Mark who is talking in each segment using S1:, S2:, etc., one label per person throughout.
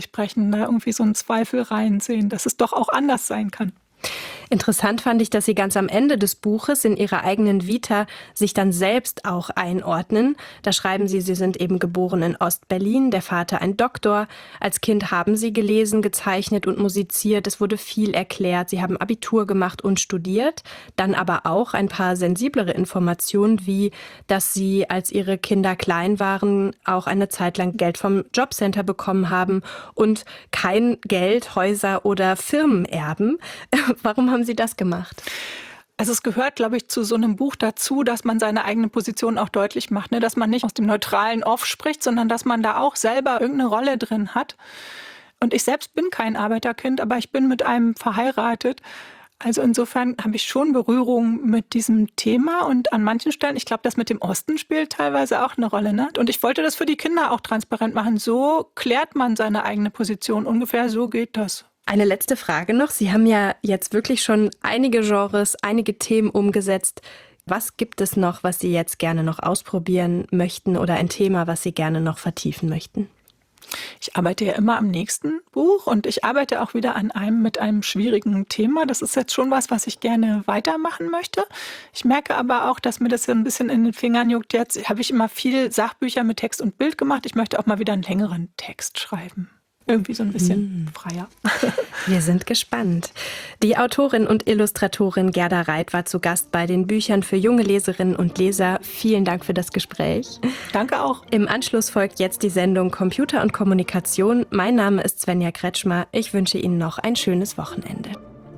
S1: sprechen, da irgendwie so einen Zweifel reinsehen, dass es doch auch anders sein kann.
S2: Interessant fand ich, dass Sie ganz am Ende des Buches in Ihrer eigenen Vita sich dann selbst auch einordnen. Da schreiben Sie, Sie sind eben geboren in Ostberlin, der Vater ein Doktor. Als Kind haben Sie gelesen, gezeichnet und musiziert. Es wurde viel erklärt. Sie haben Abitur gemacht und studiert. Dann aber auch ein paar sensiblere Informationen, wie dass Sie, als Ihre Kinder klein waren, auch eine Zeit lang Geld vom Jobcenter bekommen haben und kein Geld, Häuser oder Firmen erben. Warum haben Sie das gemacht?
S1: Also es gehört, glaube ich, zu so einem Buch dazu, dass man seine eigene Position auch deutlich macht, ne? Dass man nicht aus dem neutralen Off spricht, sondern dass man da auch selber irgendeine Rolle drin hat. Und ich selbst bin kein Arbeiterkind, aber ich bin mit einem verheiratet. Also insofern habe ich schon Berührung mit diesem Thema und an manchen Stellen, ich glaube, das mit dem Osten spielt teilweise auch eine Rolle, ne? Und ich wollte das für die Kinder auch transparent machen. So klärt man seine eigene Position. Ungefähr so geht das.
S2: Eine letzte Frage noch. Sie haben ja jetzt wirklich schon einige Genres, einige Themen umgesetzt. Was gibt es noch, was Sie jetzt gerne noch ausprobieren möchten oder ein Thema, was Sie gerne noch vertiefen möchten?
S1: Ich arbeite ja immer am nächsten Buch und ich arbeite auch wieder mit einem schwierigen Thema. Das ist jetzt schon was ich gerne weitermachen möchte. Ich merke aber auch, dass mir das ein bisschen in den Fingern juckt. Jetzt habe ich immer viel Sachbücher mit Text und Bild gemacht. Ich möchte auch mal wieder einen längeren Text schreiben. Irgendwie so ein bisschen freier.
S2: Wir sind gespannt. Die Autorin und Illustratorin Gerda Reit war zu Gast bei den Büchern für junge Leserinnen und Leser. Vielen Dank für das Gespräch.
S1: Danke auch.
S2: Im Anschluss folgt jetzt die Sendung Computer und Kommunikation. Mein Name ist Svenja Kretschmer. Ich wünsche Ihnen noch ein schönes Wochenende.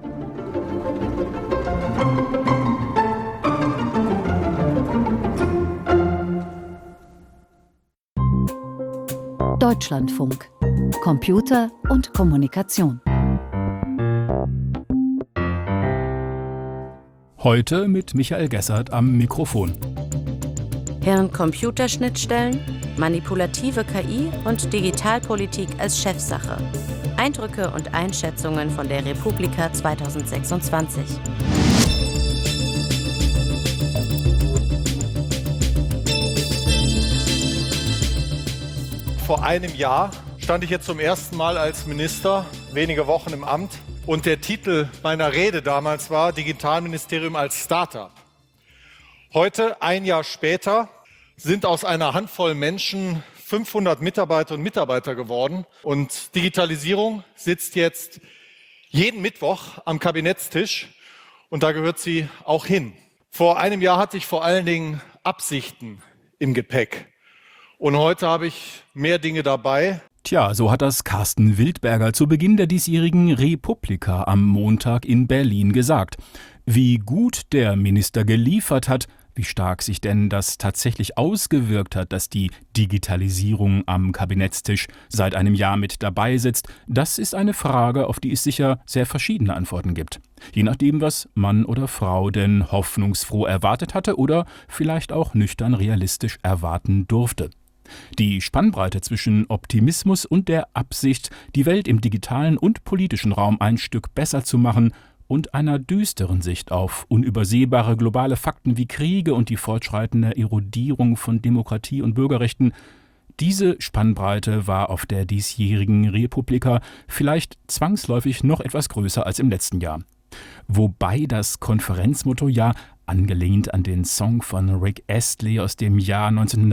S3: Deutschlandfunk. Computer und Kommunikation.
S4: Heute mit Michael Gessert am Mikrofon.
S5: Hirn-Computerschnittstellen, manipulative KI und Digitalpolitik als Chefsache. Eindrücke und Einschätzungen von der Republika 2026.
S6: Vor einem Jahr stand ich jetzt zum ersten Mal als Minister, wenige Wochen im Amt. Und der Titel meiner Rede damals war Digitalministerium als Startup. Heute, ein Jahr später, sind aus einer Handvoll Menschen 500 Mitarbeiter und Mitarbeiter geworden. Und Digitalisierung sitzt jetzt jeden Mittwoch am Kabinettstisch. Und da gehört sie auch hin. Vor einem Jahr hatte ich vor allen Dingen Absichten im Gepäck. Und heute habe ich mehr Dinge dabei.
S4: Tja, so hat das Carsten Wildberger zu Beginn der diesjährigen Republika am Montag in Berlin gesagt. Wie gut der Minister geliefert hat, wie stark sich denn das tatsächlich ausgewirkt hat, dass die Digitalisierung am Kabinettstisch seit einem Jahr mit dabei sitzt, das ist eine Frage, auf die es sicher sehr verschiedene Antworten gibt. Je nachdem, was Mann oder Frau denn hoffnungsfroh erwartet hatte oder vielleicht auch nüchtern realistisch erwarten durfte. Die Spannbreite zwischen Optimismus und der Absicht, die Welt im digitalen und politischen Raum ein Stück besser zu machen, und einer düsteren Sicht auf unübersehbare globale Fakten wie Kriege und die fortschreitende Erodierung von Demokratie und Bürgerrechten, diese Spannbreite war auf der diesjährigen Republika vielleicht zwangsläufig noch etwas größer als im letzten Jahr. Wobei das Konferenzmotto ja, angelehnt an den Song von Rick Astley aus dem Jahr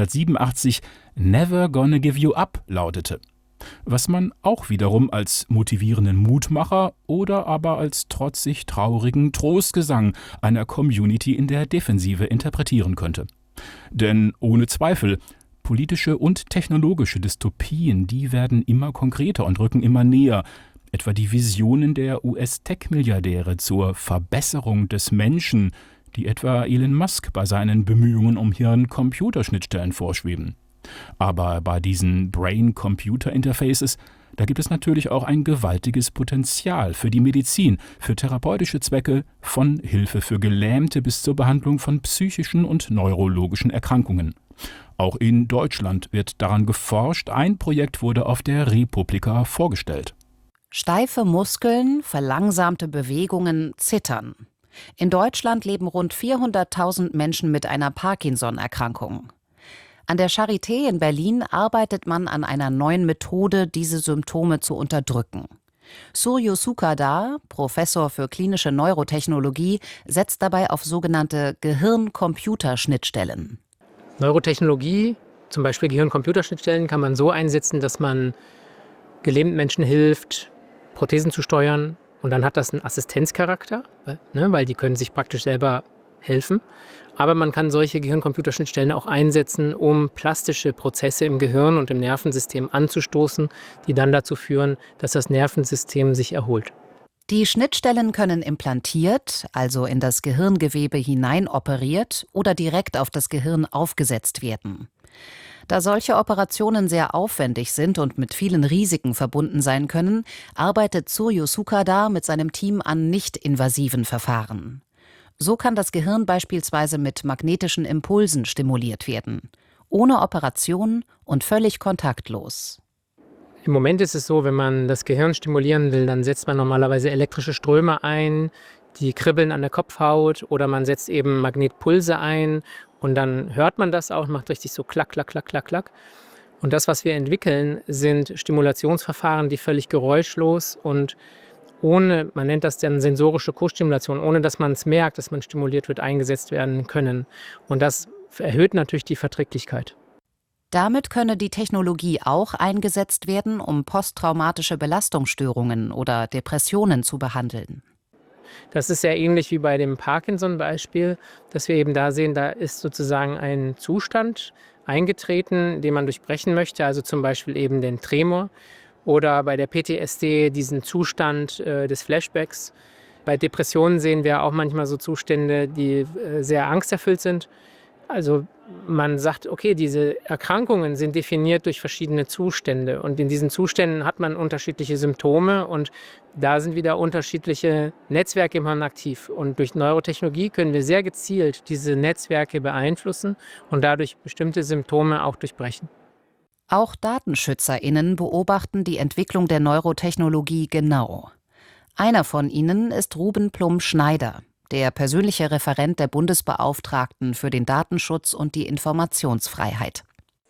S4: 1987, Never Gonna Give You Up lautete. Was man auch wiederum als motivierenden Mutmacher oder aber als trotzig traurigen Trostgesang einer Community in der Defensive interpretieren könnte. Denn ohne Zweifel, politische und technologische Dystopien, die werden immer konkreter und rücken immer näher. Etwa die Visionen der US-Tech-Milliardäre zur Verbesserung des Menschen, die etwa Elon Musk bei seinen Bemühungen um Hirn-Computerschnittstellen vorschweben. Aber bei diesen Brain-Computer-Interfaces, da gibt es natürlich auch ein gewaltiges Potenzial für die Medizin, für therapeutische Zwecke, von Hilfe für Gelähmte bis zur Behandlung von psychischen und neurologischen Erkrankungen. Auch in Deutschland wird daran geforscht. Ein Projekt wurde auf der Republika vorgestellt.
S3: Steife Muskeln, verlangsamte Bewegungen, Zittern. In Deutschland leben rund 400.000 Menschen mit einer Parkinson-Erkrankung. An der Charité in Berlin arbeitet man an einer neuen Methode, diese Symptome zu unterdrücken. Suryo Sukardar, Professor für klinische Neurotechnologie, setzt dabei auf sogenannte Gehirn-Computer-Schnittstellen.
S7: Neurotechnologie, zum Beispiel Gehirn-Computer-Schnittstellen, kann man so einsetzen, dass man gelähmten Menschen hilft, Prothesen zu steuern. Und dann hat das einen Assistenzcharakter, weil die können sich praktisch selber helfen. Aber man kann solche Gehirn-Computer-Schnittstellen auch einsetzen, um plastische Prozesse im Gehirn und im Nervensystem anzustoßen, die dann dazu führen, dass das Nervensystem sich erholt.
S3: Die Schnittstellen können implantiert, also in das Gehirngewebe hinein operiert oder direkt auf das Gehirn aufgesetzt werden. Da solche Operationen sehr aufwendig sind und mit vielen Risiken verbunden sein können, arbeitet Suryo Sukardar mit seinem Team an nicht-invasiven Verfahren. So kann das Gehirn beispielsweise mit magnetischen Impulsen stimuliert werden, ohne Operation und völlig kontaktlos.
S7: Im Moment ist es so, wenn man das Gehirn stimulieren will, dann setzt man normalerweise elektrische Ströme ein, die kribbeln an der Kopfhaut, oder man setzt eben Magnetpulse ein und dann hört man das auch, macht richtig so klack, klack, klack, klack, klack. Und das, was wir entwickeln, sind Stimulationsverfahren, die völlig geräuschlos und ohne, man nennt das dann sensorische Co-Stimulation, ohne dass man es merkt, dass man stimuliert wird, eingesetzt werden können. Und das erhöht natürlich die Verträglichkeit.
S3: Damit könne die Technologie auch eingesetzt werden, um posttraumatische Belastungsstörungen oder Depressionen zu behandeln.
S7: Das ist sehr ähnlich wie bei dem Parkinson-Beispiel, dass wir eben da sehen, da ist sozusagen ein Zustand eingetreten, den man durchbrechen möchte, also zum Beispiel eben den Tremor. Oder bei der PTSD diesen Zustand des Flashbacks. Bei Depressionen sehen wir auch manchmal so Zustände, die sehr angsterfüllt sind. Also man sagt, okay, diese Erkrankungen sind definiert durch verschiedene Zustände. Und in diesen Zuständen hat man unterschiedliche Symptome und da sind wieder unterschiedliche Netzwerke im Hirn aktiv. Und durch Neurotechnologie können wir sehr gezielt diese Netzwerke beeinflussen und dadurch bestimmte Symptome auch durchbrechen.
S3: Auch DatenschützerInnen beobachten die Entwicklung der Neurotechnologie genau. Einer von ihnen ist Ruben Plum-Schneider, der persönliche Referent der Bundesbeauftragten für den Datenschutz und die Informationsfreiheit.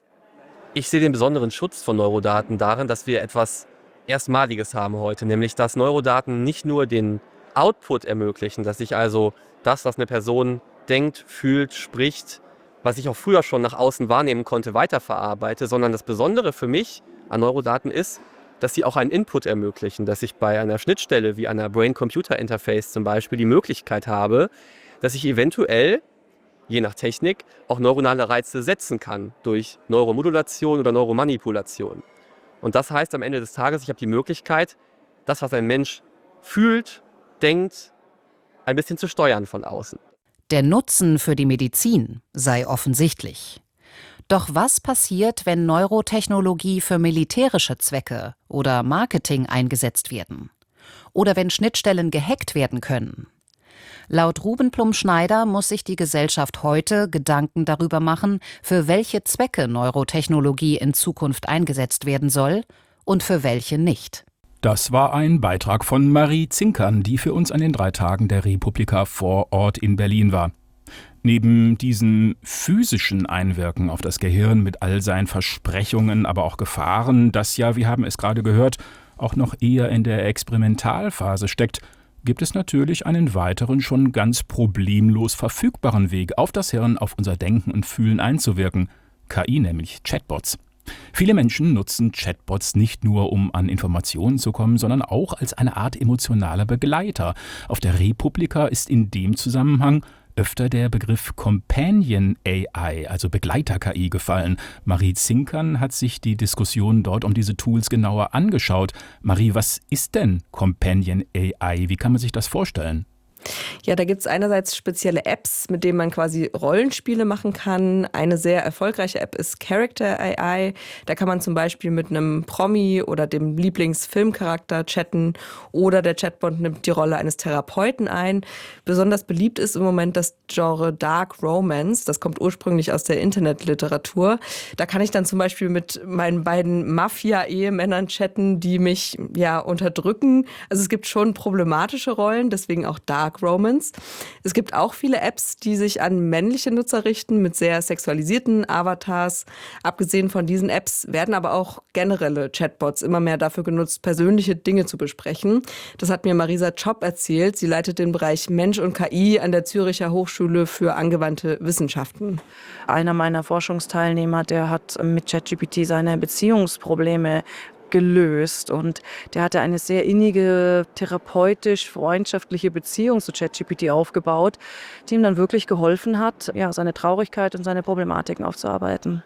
S8: Ich sehe den besonderen Schutz von Neurodaten darin, dass wir etwas Erstmaliges haben heute, nämlich dass Neurodaten nicht nur den Output ermöglichen, dass ich also das, was eine Person denkt, fühlt, spricht, was ich auch früher schon nach außen wahrnehmen konnte, weiterverarbeite, sondern das Besondere für mich an Neurodaten ist, dass sie auch einen Input ermöglichen, dass ich bei einer Schnittstelle wie einer Brain-Computer-Interface zum Beispiel die Möglichkeit habe, dass ich eventuell, je nach Technik, auch neuronale Reize setzen kann durch Neuromodulation oder Neuromanipulation. Und das heißt am Ende des Tages, ich habe die Möglichkeit, das, was ein Mensch fühlt, denkt, ein bisschen zu steuern von außen.
S3: Der Nutzen für die Medizin sei offensichtlich. Doch was passiert, wenn Neurotechnologie für militärische Zwecke oder Marketing eingesetzt werden? Oder wenn Schnittstellen gehackt werden können? Laut Ruben Plum-Schneider muss sich die Gesellschaft heute Gedanken darüber machen, für welche Zwecke Neurotechnologie in Zukunft eingesetzt werden soll und für welche nicht.
S4: Das war ein Beitrag von Marie Zinkern, die für uns an den 3 Tagen der Republika vor Ort in Berlin war. Neben diesem physischen Einwirken auf das Gehirn mit all seinen Versprechungen, aber auch Gefahren, das ja, wir haben es gerade gehört, auch noch eher in der Experimentalphase steckt, gibt es natürlich einen weiteren, schon ganz problemlos verfügbaren Weg, auf das Hirn, auf unser Denken und Fühlen einzuwirken. KI, nämlich Chatbots. Viele Menschen nutzen Chatbots nicht nur, um an Informationen zu kommen, sondern auch als eine Art emotionaler Begleiter. Auf der Republika ist in dem Zusammenhang öfter der Begriff Companion AI, also Begleiter-KI, gefallen. Marie Zinkern hat sich die Diskussion dort um diese Tools genauer angeschaut. Marie, was ist denn Companion AI? Wie kann man sich das vorstellen?
S9: Ja, da gibt es einerseits spezielle Apps, mit denen man quasi Rollenspiele machen kann. Eine sehr erfolgreiche App ist Character AI. Da kann man zum Beispiel mit einem Promi oder dem Lieblingsfilmcharakter chatten oder der Chatbot nimmt die Rolle eines Therapeuten ein. Besonders beliebt ist im Moment das Genre Dark Romance. Das kommt ursprünglich aus der Internetliteratur. Da kann ich dann zum Beispiel mit meinen beiden Mafia-Ehemännern chatten, die mich unterdrücken. Also es gibt schon problematische Rollen, deswegen auch Dark Dark Romance. Es gibt auch viele Apps, die sich an männliche Nutzer richten mit sehr sexualisierten Avatars. Abgesehen von diesen Apps werden aber auch generelle Chatbots immer mehr dafür genutzt, persönliche Dinge zu besprechen. Das hat mir Marisa Tschopp erzählt. Sie leitet den Bereich Mensch und KI an der Züricher Hochschule für angewandte Wissenschaften.
S10: Einer meiner Forschungsteilnehmer, der hat mit ChatGPT seine Beziehungsprobleme gelöst und der hatte eine sehr innige, therapeutisch-freundschaftliche Beziehung zu ChatGPT aufgebaut, die ihm dann wirklich geholfen hat, ja, seine Traurigkeit und seine Problematiken aufzuarbeiten.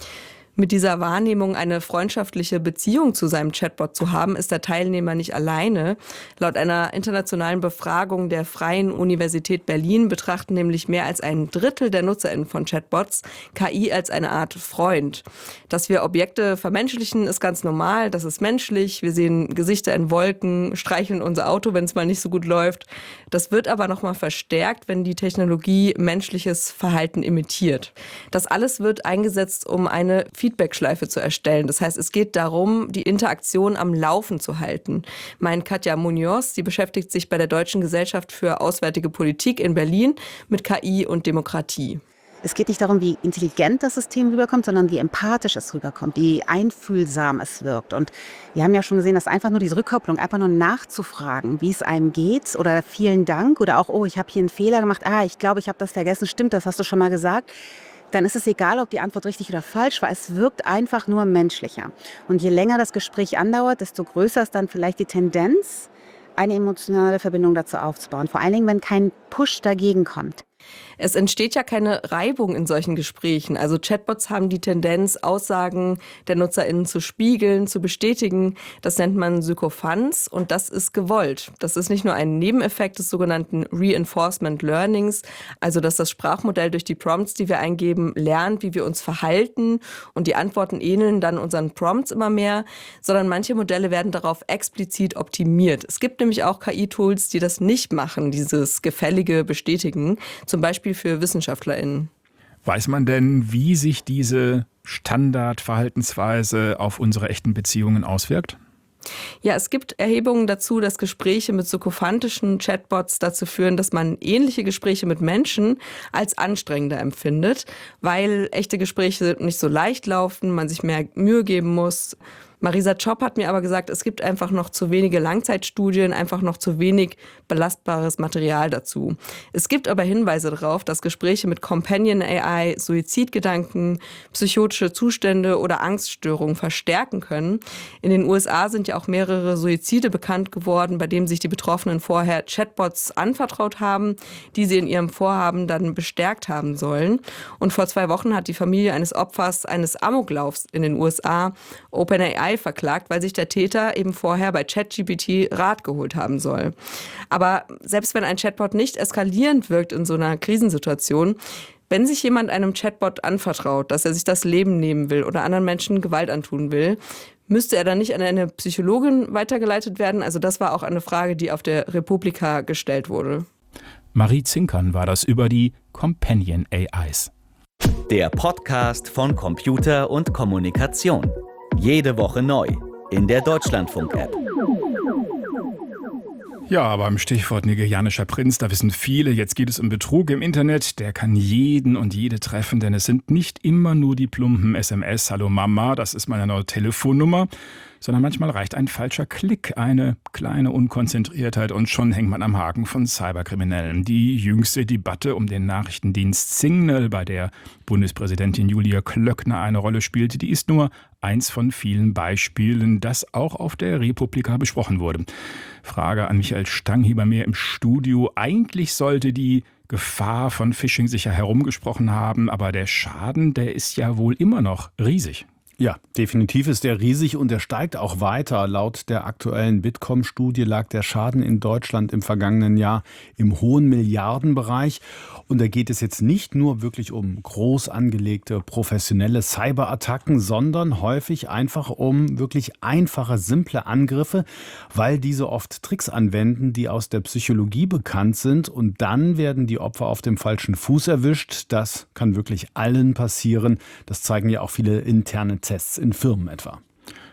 S9: Mit dieser Wahrnehmung, eine freundschaftliche Beziehung zu seinem Chatbot zu haben, ist der Teilnehmer nicht alleine. Laut einer internationalen Befragung der Freien Universität Berlin betrachten nämlich mehr als 1/3 der NutzerInnen von Chatbots KI als eine Art Freund. Dass wir Objekte vermenschlichen, ist ganz normal, das ist menschlich. Wir sehen Gesichter in Wolken, streicheln unser Auto, wenn es mal nicht so gut läuft. Das wird aber nochmal verstärkt, wenn die Technologie menschliches Verhalten imitiert. Das alles wird eingesetzt, um eine Feedbackschleife zu erstellen. Das heißt, es geht darum, die Interaktion am Laufen zu halten. Meint Katja Munoz, sie beschäftigt sich bei der Deutschen Gesellschaft für Auswärtige Politik in Berlin mit KI und Demokratie.
S11: Es geht nicht darum, wie intelligent das System rüberkommt, sondern wie empathisch es rüberkommt, wie einfühlsam es wirkt. Und wir haben ja schon gesehen, dass einfach nur diese Rückkopplung, einfach nur nachzufragen, wie es einem geht oder vielen Dank oder auch, oh, ich habe hier einen Fehler gemacht, ich glaube, ich habe das vergessen, stimmt, das hast du schon mal gesagt. Dann ist es egal, ob die Antwort richtig oder falsch war. Es wirkt einfach nur menschlicher. Und je länger das Gespräch andauert, desto größer ist dann vielleicht die Tendenz, eine emotionale Verbindung dazu aufzubauen. Vor allen Dingen, wenn kein Push dagegen kommt.
S9: Es entsteht ja keine Reibung in solchen Gesprächen. Also Chatbots haben die Tendenz, Aussagen der NutzerInnen zu spiegeln, zu bestätigen. Das nennt man Sykophanz und das ist gewollt. Das ist nicht nur ein Nebeneffekt des sogenannten Reinforcement Learnings, also dass das Sprachmodell durch die Prompts, die wir eingeben, lernt, wie wir uns verhalten und die Antworten ähneln dann unseren Prompts immer mehr, sondern manche Modelle werden darauf explizit optimiert. Es gibt nämlich auch KI-Tools, die das nicht machen, dieses gefällige Bestätigen. Zum Beispiel für WissenschaftlerInnen.
S4: Weiß man denn, wie sich diese Standardverhaltensweise auf unsere echten Beziehungen auswirkt?
S9: Ja, es gibt Erhebungen dazu, dass Gespräche mit sykophantischen Chatbots dazu führen, dass man ähnliche Gespräche mit Menschen als anstrengender empfindet, weil echte Gespräche nicht so leicht laufen, man sich mehr Mühe geben muss. Marisa Tschopp hat mir aber gesagt, es gibt einfach noch zu wenige Langzeitstudien, einfach noch zu wenig belastbares Material dazu. Es gibt aber Hinweise darauf, dass Gespräche mit Companion AI Suizidgedanken, psychotische Zustände oder Angststörungen verstärken können. In den USA sind ja auch mehrere Suizide bekannt geworden, bei denen sich die Betroffenen vorher Chatbots anvertraut haben, die sie in ihrem Vorhaben dann bestärkt haben sollen. Und vor 2 Wochen hat die Familie eines Opfers eines Amoklaufs in den USA OpenAI verklagt, weil sich der Täter eben vorher bei ChatGPT Rat geholt haben soll. Aber selbst wenn ein Chatbot nicht eskalierend wirkt in so einer Krisensituation, wenn sich jemand einem Chatbot anvertraut, dass er sich das Leben nehmen will oder anderen Menschen Gewalt antun will, müsste er dann nicht an eine Psychologin weitergeleitet werden? Also das war auch eine Frage, die auf der Republika gestellt wurde.
S4: Marie Zinkern war das über die Companion AIs.
S12: Der Podcast von Computer und Kommunikation. Jede Woche neu in der Deutschlandfunk-App.
S4: Ja, beim Stichwort nigerianischer Prinz, da wissen viele, jetzt geht es um Betrug im Internet. Der kann jeden und jede treffen, denn es sind nicht immer nur die plumpen SMS, Hallo Mama, das ist meine neue Telefonnummer, sondern manchmal reicht ein falscher Klick, eine kleine Unkonzentriertheit und schon hängt man am Haken von Cyberkriminellen. Die jüngste Debatte um den Nachrichtendienst Signal, bei der Bundespräsidentin Julia Klöckner eine Rolle spielte, die ist nur eins von vielen Beispielen, das auch auf der Republika besprochen wurde. Frage an Michael Stang hier bei mir im Studio. Eigentlich sollte die Gefahr von Phishing sicher herumgesprochen haben, aber der Schaden, der ist ja wohl immer noch riesig.
S13: Ja, definitiv ist der riesig und der steigt auch weiter. Laut der aktuellen Bitkom-Studie lag der Schaden in Deutschland im vergangenen Jahr im hohen Milliardenbereich. Und da geht es jetzt nicht nur wirklich um groß angelegte professionelle Cyberattacken, sondern häufig einfach um wirklich einfache, simple Angriffe, weil diese oft Tricks anwenden, die aus der Psychologie bekannt sind. Und dann werden die Opfer auf dem falschen Fuß erwischt. Das kann wirklich allen passieren. Das zeigen ja auch viele interne Tests in Firmen etwa.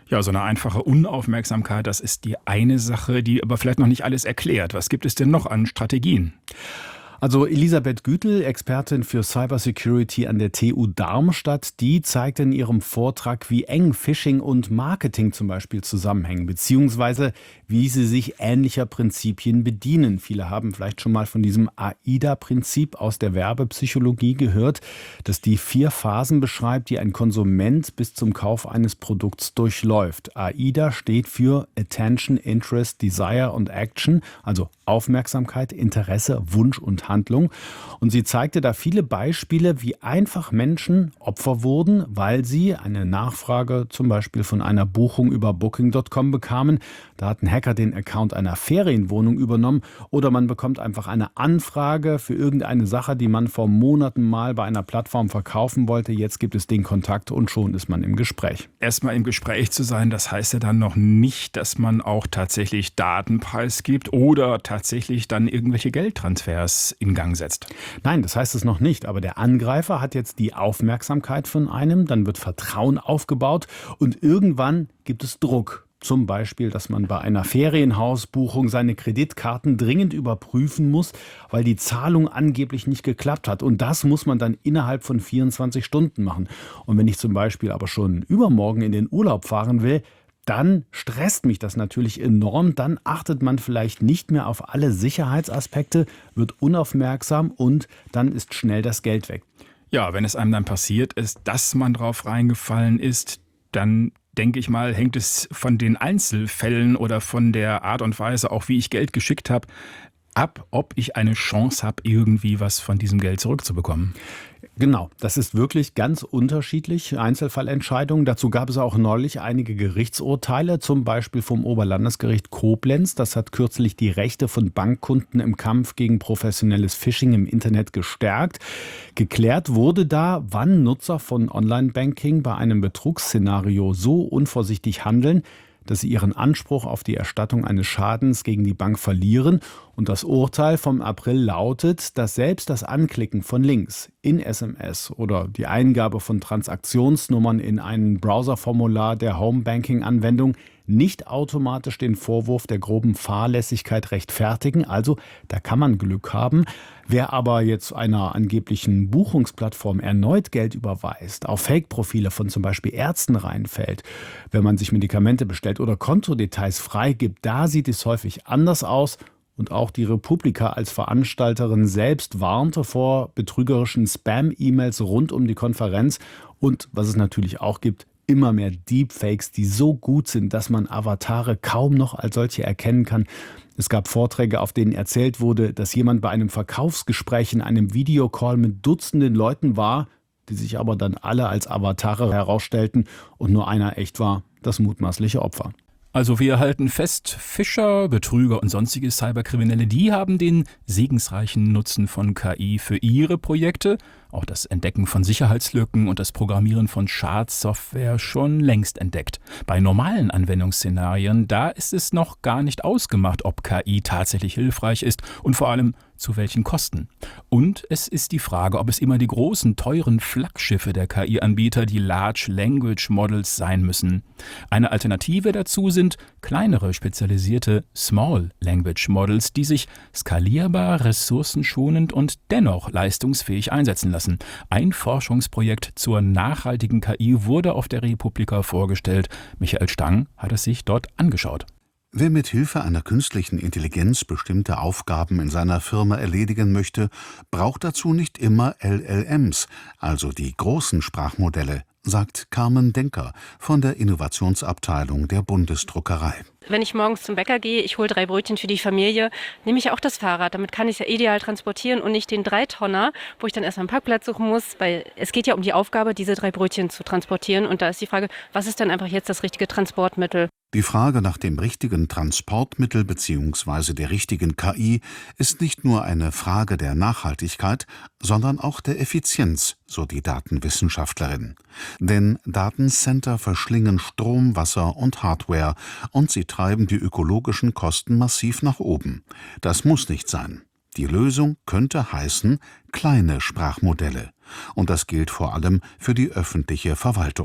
S4: Ja, so eine einfache Unaufmerksamkeit, das ist die eine Sache, die aber vielleicht noch nicht alles erklärt. Was gibt es denn noch an Strategien?
S13: Also Elisabeth Gütel, Expertin für Cybersecurity an der TU Darmstadt, die zeigt in ihrem Vortrag, wie eng Phishing und Marketing zum Beispiel zusammenhängen, beziehungsweise wie sie sich ähnlicher Prinzipien bedienen. Viele haben vielleicht schon mal von diesem AIDA-Prinzip aus der Werbepsychologie gehört, das die 4 Phasen beschreibt, die ein Konsument bis zum Kauf eines Produkts durchläuft. AIDA steht für Attention, Interest, Desire und Action, also Aufmerksamkeit, Interesse, Wunsch und Handlung. Und sie zeigte da viele Beispiele, wie einfach Menschen Opfer wurden, weil sie eine Nachfrage zum Beispiel von einer Buchung über Booking.com bekamen. Da hat ein Hacker den Account einer Ferienwohnung übernommen oder man bekommt einfach eine Anfrage für irgendeine Sache, die man vor Monaten mal bei einer Plattform verkaufen wollte. Jetzt gibt es den Kontakt und schon ist man im Gespräch.
S4: Erstmal im Gespräch zu sein, das heißt ja dann noch nicht, dass man auch tatsächlich Daten preisgibt oder tatsächlich dann irgendwelche Geldtransfers in Gang setzt.
S13: Nein, das heißt es noch nicht. Aber der Angreifer hat jetzt die Aufmerksamkeit von einem, dann wird Vertrauen aufgebaut und irgendwann gibt es Druck. Zum Beispiel, dass man bei einer Ferienhausbuchung seine Kreditkarten dringend überprüfen muss, weil die Zahlung angeblich nicht geklappt hat. Und das muss man dann innerhalb von 24 Stunden machen. Und wenn ich zum Beispiel aber schon übermorgen in den Urlaub fahren will, dann stresst mich das natürlich enorm. Dann achtet man vielleicht nicht mehr auf alle Sicherheitsaspekte, wird unaufmerksam und dann ist schnell das Geld weg.
S4: Ja, wenn es einem dann passiert ist, dass man drauf reingefallen ist, dann denke ich mal, hängt es von den Einzelfällen oder von der Art und Weise, auch wie ich Geld geschickt habe, ab, ob ich eine Chance habe, irgendwie was von diesem Geld zurückzubekommen.
S13: Genau, das ist wirklich ganz unterschiedlich, Einzelfallentscheidungen. Dazu gab es auch neulich einige Gerichtsurteile, zum Beispiel vom Oberlandesgericht Koblenz. Das hat kürzlich die Rechte von Bankkunden im Kampf gegen professionelles Phishing im Internet gestärkt. Geklärt wurde da, wann Nutzer von Online-Banking bei einem Betrugsszenario so unvorsichtig handeln, dass sie ihren Anspruch auf die Erstattung eines Schadens gegen die Bank verlieren. Und das Urteil vom April lautet, dass selbst das Anklicken von Links in SMS oder die Eingabe von Transaktionsnummern in ein Browserformular der Homebanking-Anwendung nicht automatisch den Vorwurf der groben Fahrlässigkeit rechtfertigen. Also da kann man Glück haben. Wer aber jetzt einer angeblichen Buchungsplattform erneut Geld überweist, auf Fake-Profile von zum Beispiel Ärzten reinfällt, wenn man sich Medikamente bestellt oder Kontodetails freigibt, da sieht es häufig anders aus. Und auch die Republika als Veranstalterin selbst warnte vor betrügerischen Spam-E-Mails rund um die Konferenz. Und was es natürlich auch gibt, immer mehr Deepfakes, die so gut sind, dass man Avatare kaum noch als solche erkennen kann. Es gab Vorträge, auf denen erzählt wurde, dass jemand bei einem Verkaufsgespräch in einem Videocall mit Dutzenden Leuten war, die sich aber dann alle als Avatare herausstellten und nur einer echt war, das mutmaßliche Opfer.
S4: Also wir halten fest, Fischer, Betrüger und sonstige Cyberkriminelle, die haben den segensreichen Nutzen von KI für ihre Projekte, auch das Entdecken von Sicherheitslücken und das Programmieren von Schadsoftware schon längst entdeckt. Bei normalen Anwendungsszenarien, da ist es noch gar nicht ausgemacht, ob KI tatsächlich hilfreich ist und vor allem zu welchen Kosten. Und es ist die Frage, ob es immer die großen, teuren Flaggschiffe der KI-Anbieter, die Large Language Models sein müssen. Eine Alternative dazu sind kleinere, spezialisierte Small Language Models, die sich skalierbar, ressourcenschonend und dennoch leistungsfähig einsetzen lassen. Ein Forschungsprojekt zur nachhaltigen KI wurde auf der Republika vorgestellt. Michael Stang hat es sich dort angeschaut.
S14: Wer mit Hilfe einer künstlichen Intelligenz bestimmte Aufgaben in seiner Firma erledigen möchte, braucht dazu nicht immer LLMs, also die großen Sprachmodelle, sagt Carmen Denker von der Innovationsabteilung der Bundesdruckerei.
S15: Wenn ich morgens zum Bäcker gehe, ich hole 3 Brötchen für die Familie, nehme ich auch das Fahrrad. Damit kann ich es ja ideal transportieren und nicht den 3-Tonner, wo ich dann erstmal einen Parkplatz suchen muss. Weil es geht ja um die Aufgabe, diese 3 Brötchen zu transportieren. Und da ist die Frage, was ist denn einfach jetzt das richtige Transportmittel?
S14: Die Frage nach dem richtigen Transportmittel bzw. der richtigen KI ist nicht nur eine Frage der Nachhaltigkeit, sondern auch der Effizienz, so die Datenwissenschaftlerin. Denn Datencenter verschlingen Strom, Wasser und Hardware und sie treiben die ökologischen Kosten massiv nach oben. Das muss nicht sein. Die Lösung könnte heißen kleine Sprachmodelle. Und das gilt vor allem für die öffentliche Verwaltung.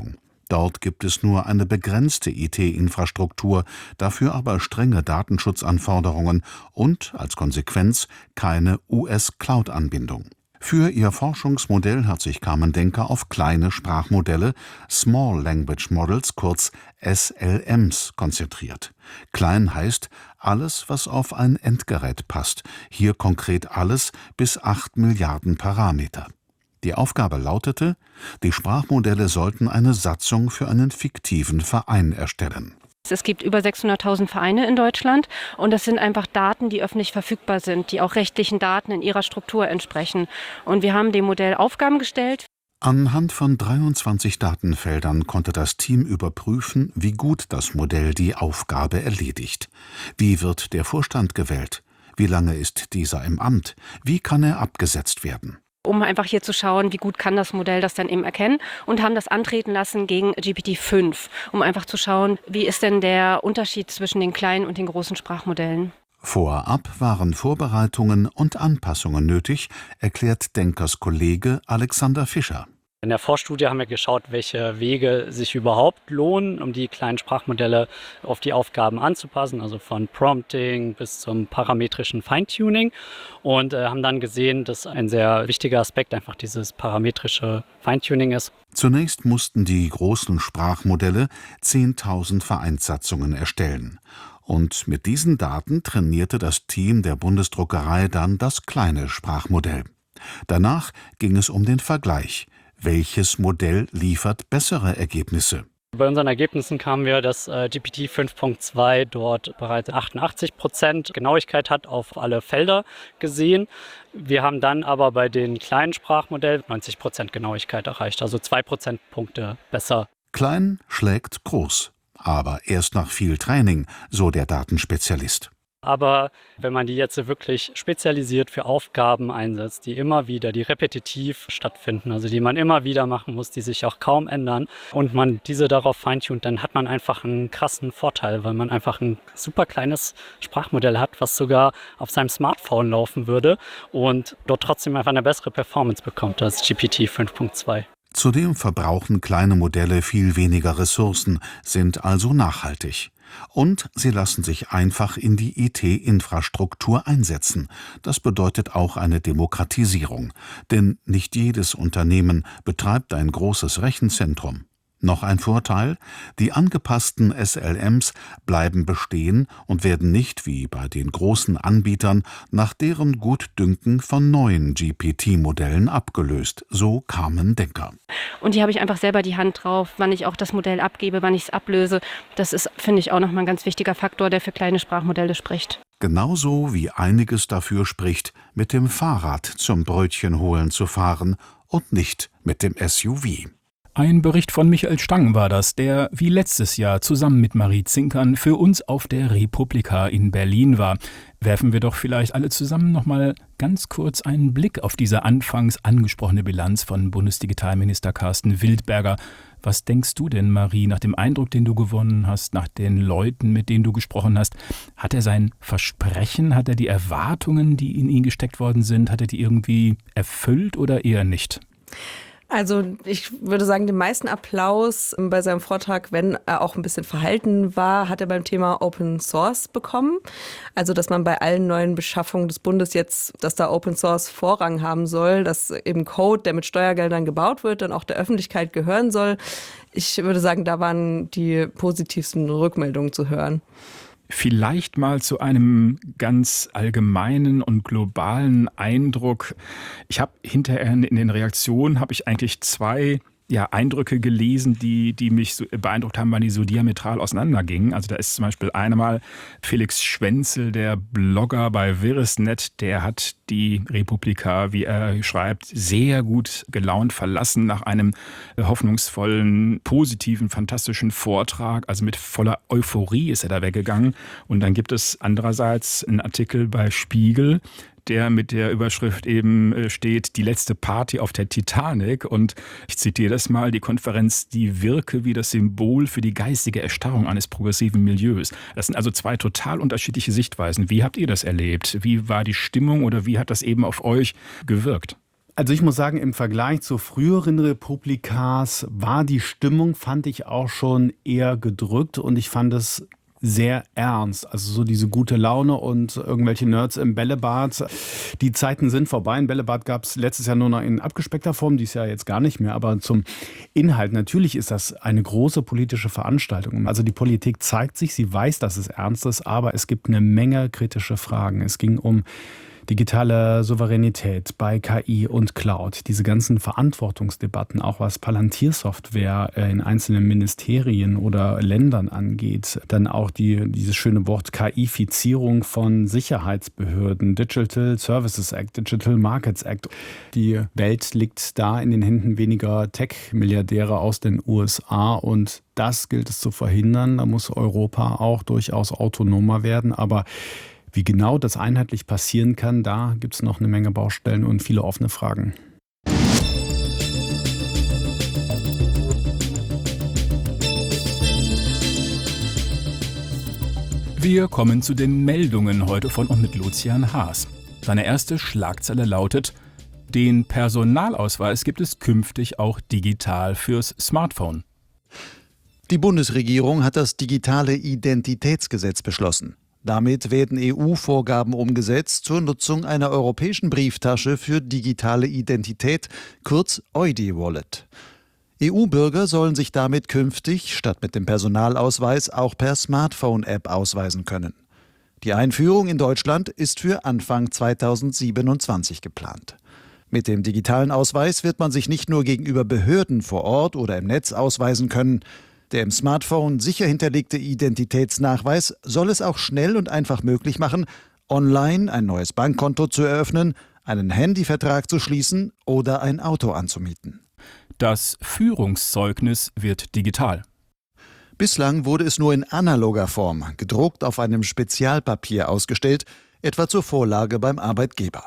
S14: Dort gibt es nur eine begrenzte IT-Infrastruktur, dafür aber strenge Datenschutzanforderungen und als Konsequenz keine US-Cloud-Anbindung. Für ihr Forschungsmodell hat sich Carmen Denker auf kleine Sprachmodelle, Small Language Models, kurz SLMs, konzentriert. Klein heißt alles, was auf ein Endgerät passt, hier konkret alles bis 8 Milliarden Parameter. Die Aufgabe lautete, die Sprachmodelle sollten eine Satzung für einen fiktiven Verein erstellen.
S15: Es gibt über 600.000 Vereine in Deutschland und das sind einfach Daten, die öffentlich verfügbar sind, die auch rechtlichen Daten in ihrer Struktur entsprechen. Und wir haben dem Modell Aufgaben gestellt.
S14: Anhand von 23 Datenfeldern konnte das Team überprüfen, wie gut das Modell die Aufgabe erledigt. Wie wird der Vorstand gewählt? Wie lange ist dieser im Amt? Wie kann er abgesetzt werden?
S15: Um einfach hier zu schauen, wie gut kann das Modell das dann eben erkennen und haben das antreten lassen gegen GPT-5, um einfach zu schauen, wie ist denn der Unterschied zwischen den kleinen und den großen Sprachmodellen.
S14: Vorab waren Vorbereitungen und Anpassungen nötig, erklärt Denkers Kollege Alexander Fischer.
S16: In der Vorstudie haben wir geschaut, welche Wege sich überhaupt lohnen, um die kleinen Sprachmodelle auf die Aufgaben anzupassen, also von Prompting bis zum parametrischen Feintuning, und haben dann gesehen, dass ein sehr wichtiger Aspekt einfach dieses parametrische Feintuning ist.
S14: Zunächst mussten die großen Sprachmodelle 10.000 Vereinssatzungen erstellen. Und mit diesen Daten trainierte das Team der Bundesdruckerei dann das kleine Sprachmodell. Danach ging es um den Vergleich. Welches Modell liefert bessere Ergebnisse?
S16: Bei unseren Ergebnissen kamen wir, dass GPT 5.2 dort bereits 88% Genauigkeit hat auf alle Felder gesehen. Wir haben dann aber bei den kleinen Sprachmodellen 90% Genauigkeit erreicht, also 2 Prozentpunkte besser.
S14: Klein schlägt groß, aber erst nach viel Training, so der Datenspezialist.
S16: Aber wenn man die jetzt wirklich spezialisiert für Aufgaben einsetzt, die immer wieder, die repetitiv stattfinden, also die man immer wieder machen muss, die sich auch kaum ändern, und man diese darauf feintunt, dann hat man einfach einen krassen Vorteil, weil man einfach ein super kleines Sprachmodell hat, was sogar auf seinem Smartphone laufen würde und dort trotzdem einfach eine bessere Performance bekommt als GPT 5.2.
S14: Zudem verbrauchen kleine Modelle viel weniger Ressourcen, sind also nachhaltig. Und sie lassen sich einfach in die IT-Infrastruktur einsetzen. Das bedeutet auch eine Demokratisierung. Denn nicht jedes Unternehmen betreibt ein großes Rechenzentrum. Noch ein Vorteil: Die angepassten SLMs bleiben bestehen und werden nicht, wie bei den großen Anbietern, nach deren Gutdünken von neuen GPT-Modellen abgelöst, so Carmen Denker.
S15: Und hier habe ich einfach selber die Hand drauf, wann ich auch das Modell abgebe, wann ich es ablöse. Das ist, finde ich, auch nochmal ein ganz wichtiger Faktor, der für kleine Sprachmodelle spricht.
S14: Genauso wie einiges dafür spricht, mit dem Fahrrad zum Brötchenholen zu fahren und nicht mit dem SUV.
S4: Ein Bericht von Michael Stang war das, der wie letztes Jahr zusammen mit Marie Zinkern für uns auf der Republika in Berlin war. Werfen wir doch vielleicht alle zusammen nochmal ganz kurz einen Blick auf diese anfangs angesprochene Bilanz von Bundesdigitalminister Carsten Wildberger. Was denkst du denn, Marie, nach dem Eindruck, den du gewonnen hast, nach den Leuten, mit denen du gesprochen hast? Hat er sein Versprechen, hat er die Erwartungen, die in ihn gesteckt worden sind, hat er die irgendwie erfüllt oder eher nicht?
S9: Also ich würde sagen, den meisten Applaus bei seinem Vortrag, wenn er auch ein bisschen verhalten war, hat er beim Thema Open Source bekommen. Also dass man bei allen neuen Beschaffungen des Bundes jetzt, dass da Open Source Vorrang haben soll, dass eben Code, der mit Steuergeldern gebaut wird, dann auch der Öffentlichkeit gehören soll. Ich würde sagen, da waren die positivsten Rückmeldungen zu hören.
S4: Vielleicht mal zu einem ganz allgemeinen und globalen Eindruck. Ich habe hinterher in den Reaktionen eigentlich zwei Eindrücke gelesen, die mich so beeindruckt haben, weil die so diametral auseinandergingen. Also da ist zum Beispiel einmal Felix Schwenzel, der Blogger bei Virusnet, der hat die Republika, wie er schreibt, sehr gut gelaunt verlassen nach einem hoffnungsvollen, positiven, fantastischen Vortrag. Also mit voller Euphorie ist er da weggegangen. Und dann gibt es andererseits einen Artikel bei Spiegel, der mit der Überschrift eben steht, die letzte Party auf der Titanic. Und ich zitiere das mal, die Konferenz, die wirke wie das Symbol für die geistige Erstarrung eines progressiven Milieus. Das sind also zwei total unterschiedliche Sichtweisen. Wie habt ihr das erlebt? Wie war die Stimmung oder wie hat das eben auf euch gewirkt?
S13: Also ich muss sagen, im Vergleich zu früheren Republikas war die Stimmung, fand ich auch schon eher gedrückt und ich fand es sehr ernst. Also so diese gute Laune und irgendwelche Nerds im Bällebad. Die Zeiten sind vorbei. Ein Bällebad gab es letztes Jahr nur noch in abgespeckter Form, dies Jahr jetzt gar nicht mehr. Aber zum Inhalt, natürlich ist das eine große politische Veranstaltung. Also die Politik zeigt sich, sie weiß, dass es ernst ist, aber es gibt eine Menge kritische Fragen. Es ging um digitale Souveränität bei KI und Cloud, diese ganzen Verantwortungsdebatten, auch was Palantiersoftware in einzelnen Ministerien oder Ländern angeht. Dann auch dieses schöne Wort KI-Fizierung von Sicherheitsbehörden, Digital Services Act, Digital Markets Act. Die Welt liegt da in den Händen weniger Tech-Milliardäre aus den USA und das gilt es zu verhindern. Da muss Europa auch durchaus autonomer werden, aber wie genau das einheitlich passieren kann, da gibt es noch eine Menge Baustellen und viele offene Fragen.
S4: Wir kommen zu den Meldungen heute von und mit Lucian Haas. Seine erste Schlagzeile lautet: Den Personalausweis gibt es künftig auch digital fürs Smartphone.
S17: Die Bundesregierung hat das digitale Identitätsgesetz beschlossen. Damit werden EU-Vorgaben umgesetzt zur Nutzung einer europäischen Brieftasche für digitale Identität, kurz EUDI-Wallet. EU-Bürger sollen sich damit künftig statt mit dem Personalausweis auch per Smartphone-App ausweisen können. Die Einführung in Deutschland ist für Anfang 2027 geplant. Mit dem digitalen Ausweis wird man sich nicht nur gegenüber Behörden vor Ort oder im Netz ausweisen können. Der im Smartphone sicher hinterlegte Identitätsnachweis soll es auch schnell und einfach möglich machen, online ein neues Bankkonto zu eröffnen, einen Handyvertrag zu schließen oder ein Auto anzumieten.
S4: Das Führungszeugnis wird digital.
S17: Bislang wurde es nur in analoger Form, gedruckt auf einem Spezialpapier ausgestellt, etwa zur Vorlage beim Arbeitgeber.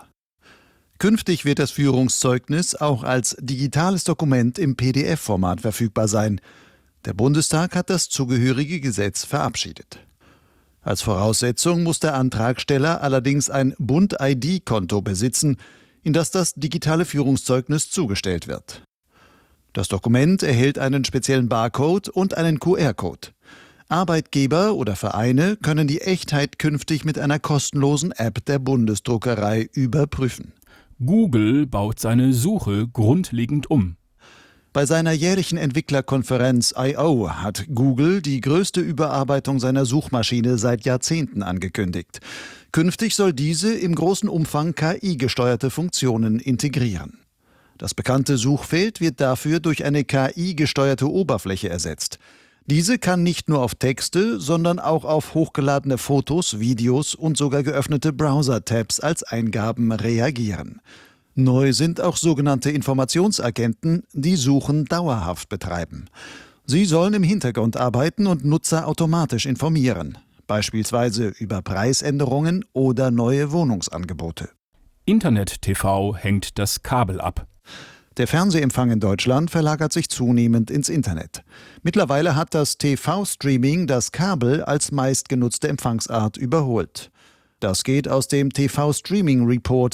S17: Künftig wird das Führungszeugnis auch als digitales Dokument im PDF-Format verfügbar sein. Der Bundestag hat das zugehörige Gesetz verabschiedet. Als Voraussetzung muss der Antragsteller allerdings ein Bund-ID-Konto besitzen, in das das digitale Führungszeugnis zugestellt wird. Das Dokument erhält einen speziellen Barcode und einen QR-Code. Arbeitgeber oder Vereine können die Echtheit künftig mit einer kostenlosen App der Bundesdruckerei überprüfen.
S4: Google baut seine Suche grundlegend um.
S17: Bei seiner jährlichen Entwicklerkonferenz I.O. hat Google die größte Überarbeitung seiner Suchmaschine seit Jahrzehnten angekündigt. Künftig soll diese im großen Umfang KI-gesteuerte Funktionen integrieren. Das bekannte Suchfeld wird dafür durch eine KI-gesteuerte Oberfläche ersetzt. Diese kann nicht nur auf Texte, sondern auch auf hochgeladene Fotos, Videos und sogar geöffnete Browser-Tabs als Eingaben reagieren. Neu sind auch sogenannte Informationsagenten, die Suchen dauerhaft betreiben. Sie sollen im Hintergrund arbeiten und Nutzer automatisch informieren, beispielsweise über Preisänderungen oder neue Wohnungsangebote.
S4: Internet-TV hängt das Kabel ab.
S17: Der Fernsehempfang in Deutschland verlagert sich zunehmend ins Internet. Mittlerweile hat das TV-Streaming das Kabel als meistgenutzte Empfangsart überholt. Das geht aus dem TV-Streaming-Report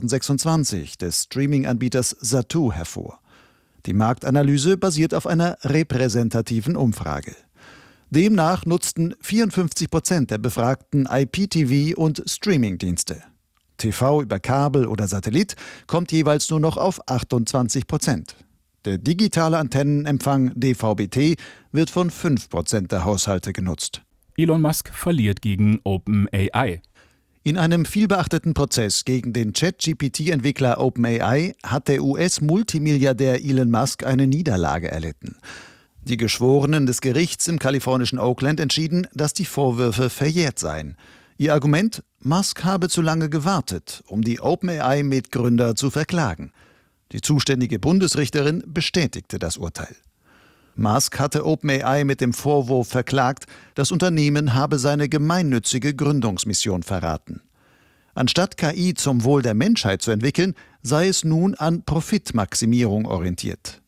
S17: 2026 des Streaming-Anbieters Zattoo hervor. Die Marktanalyse basiert auf einer repräsentativen Umfrage. Demnach nutzten 54% der Befragten IPTV und Streamingdienste. TV über Kabel oder Satellit kommt jeweils nur noch auf 28%. Der digitale Antennenempfang DVB-T wird von 5% der Haushalte genutzt.
S4: Elon Musk verliert gegen OpenAI.
S17: In einem vielbeachteten Prozess gegen den ChatGPT-Entwickler OpenAI hat der US-Multimilliardär Elon Musk eine Niederlage erlitten. Die Geschworenen des Gerichts im kalifornischen Oakland entschieden, dass die Vorwürfe verjährt seien. Ihr Argument: Musk habe zu lange gewartet, um die OpenAI-Mitgründer zu verklagen. Die zuständige Bundesrichterin bestätigte das Urteil. Musk hatte OpenAI mit dem Vorwurf verklagt, das Unternehmen habe seine gemeinnützige Gründungsmission verraten. Anstatt KI zum Wohl der Menschheit zu entwickeln, sei es nun an Profitmaximierung orientiert.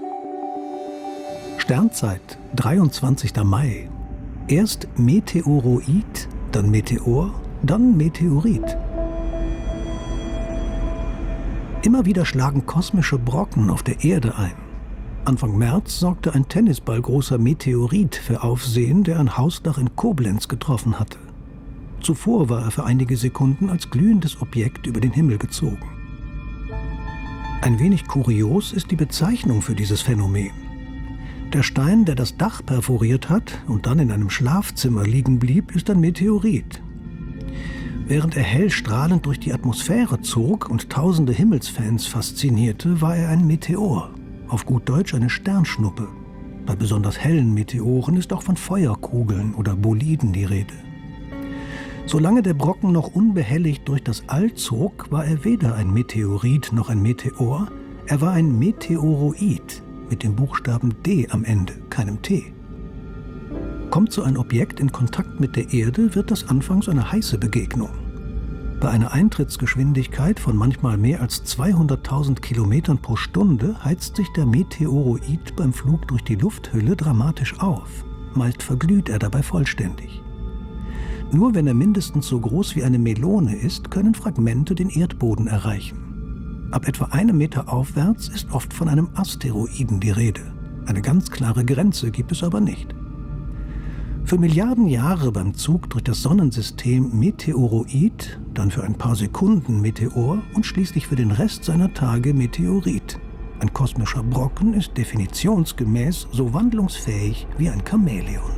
S18: Sternzeit, 23. Mai. Erst Meteoroid, dann Meteor, dann Meteorit. Immer wieder schlagen kosmische Brocken auf der Erde ein. Anfang März sorgte ein tennisballgroßer Meteorit für Aufsehen, der ein Hausdach in Koblenz getroffen hatte. Zuvor war er für einige Sekunden als glühendes Objekt über den Himmel gezogen. Ein wenig kurios ist die Bezeichnung für dieses Phänomen. Der Stein, der das Dach perforiert hat und dann in einem Schlafzimmer liegen blieb, ist ein Meteorit. Während er hell strahlend durch die Atmosphäre zog und tausende Himmelsfans faszinierte, war er ein Meteor, auf gut Deutsch eine Sternschnuppe. Bei besonders hellen Meteoren ist auch von Feuerkugeln oder Boliden die Rede. Solange der Brocken noch unbehelligt durch das All zog, war er weder ein Meteorit noch ein Meteor, er war ein Meteoroid mit dem Buchstaben D am Ende, keinem T. Kommt so ein Objekt in Kontakt mit der Erde, wird das anfangs eine heiße Begegnung. Bei einer Eintrittsgeschwindigkeit von manchmal mehr als 200.000 Kilometern pro Stunde heizt sich der Meteoroid beim Flug durch die Lufthülle dramatisch auf. Meist verglüht er dabei vollständig. Nur wenn er mindestens so groß wie eine Melone ist, können Fragmente den Erdboden erreichen. Ab etwa 1 Meter aufwärts ist oft von einem Asteroiden die Rede. Eine ganz klare Grenze gibt es aber nicht. Für Milliarden Jahre beim Zug durch das Sonnensystem Meteoroid, dann für ein paar Sekunden Meteor und schließlich für den Rest seiner Tage Meteorit. Ein kosmischer Brocken ist definitionsgemäß so wandlungsfähig wie ein Chamäleon.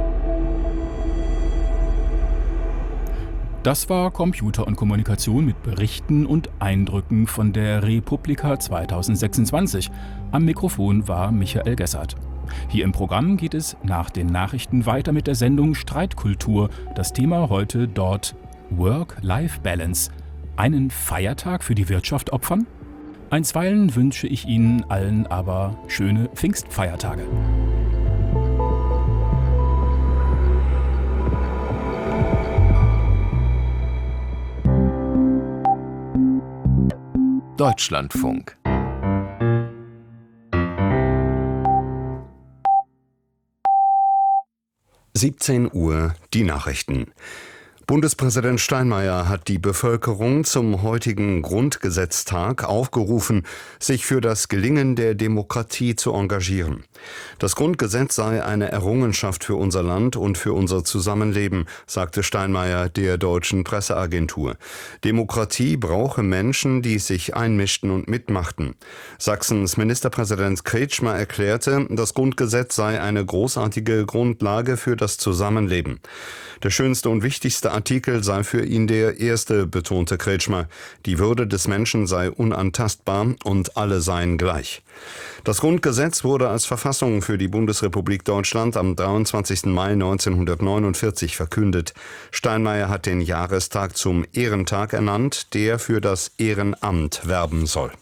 S4: Das war Computer und Kommunikation mit Berichten und Eindrücken von der Republika 2026. Am Mikrofon war Michael Gessert. Hier im Programm geht es nach den Nachrichten weiter mit der Sendung Streitkultur. Das Thema heute dort Work-Life-Balance. Einen Feiertag für die Wirtschaft opfern? Einstweilen wünsche ich Ihnen allen aber schöne Pfingstfeiertage.
S19: Deutschlandfunk. (17 Uhr) die Nachrichten. Bundespräsident Steinmeier hat die Bevölkerung zum heutigen Grundgesetztag aufgerufen, sich für das Gelingen der Demokratie zu engagieren. Das Grundgesetz sei eine Errungenschaft für unser Land und für unser Zusammenleben, sagte Steinmeier der Deutschen Presseagentur. Demokratie brauche Menschen, die sich einmischten und mitmachten. Sachsens Ministerpräsident Kretschmer erklärte, das Grundgesetz sei eine großartige Grundlage für das Zusammenleben. Der schönste und wichtigste Artikel sei für ihn der erste, betonte Kretschmer. Die Würde des Menschen sei unantastbar und alle seien gleich. Das Grundgesetz wurde als Verfassung für die Bundesrepublik Deutschland am 23. Mai 1949 verkündet. Steinmeier hat den Jahrestag zum Ehrentag ernannt, der für das Ehrenamt werben soll.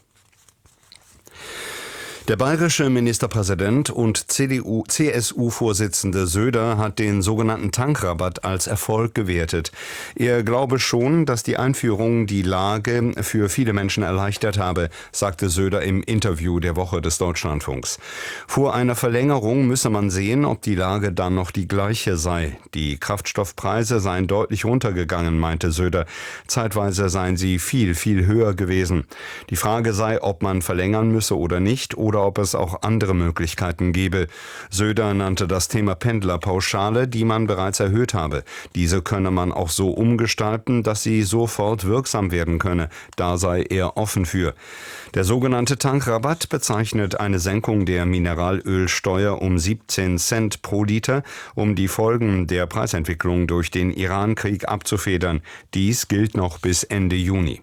S19: Der bayerische Ministerpräsident und CSU-Vorsitzende Söder hat den sogenannten Tankrabatt als Erfolg gewertet. Er glaube schon, dass die Einführung die Lage für viele Menschen erleichtert habe, sagte Söder im Interview der Woche des Deutschlandfunks. Vor einer Verlängerung müsse man sehen, ob die Lage dann noch die gleiche sei. Die Kraftstoffpreise seien deutlich runtergegangen, meinte Söder. Zeitweise seien sie viel, viel höher gewesen. Die Frage sei, ob man verlängern müsse oder nicht, oder ob es auch andere Möglichkeiten gebe. Söder nannte das Thema Pendlerpauschale, die man bereits erhöht habe. Diese könne man auch so umgestalten, dass sie sofort wirksam werden könne. Da sei er offen für. Der sogenannte Tankrabatt bezeichnet eine Senkung der Mineralölsteuer um 17 Cent pro Liter, um die Folgen der Preisentwicklung durch den Irankrieg abzufedern. Dies gilt noch bis Ende Juni.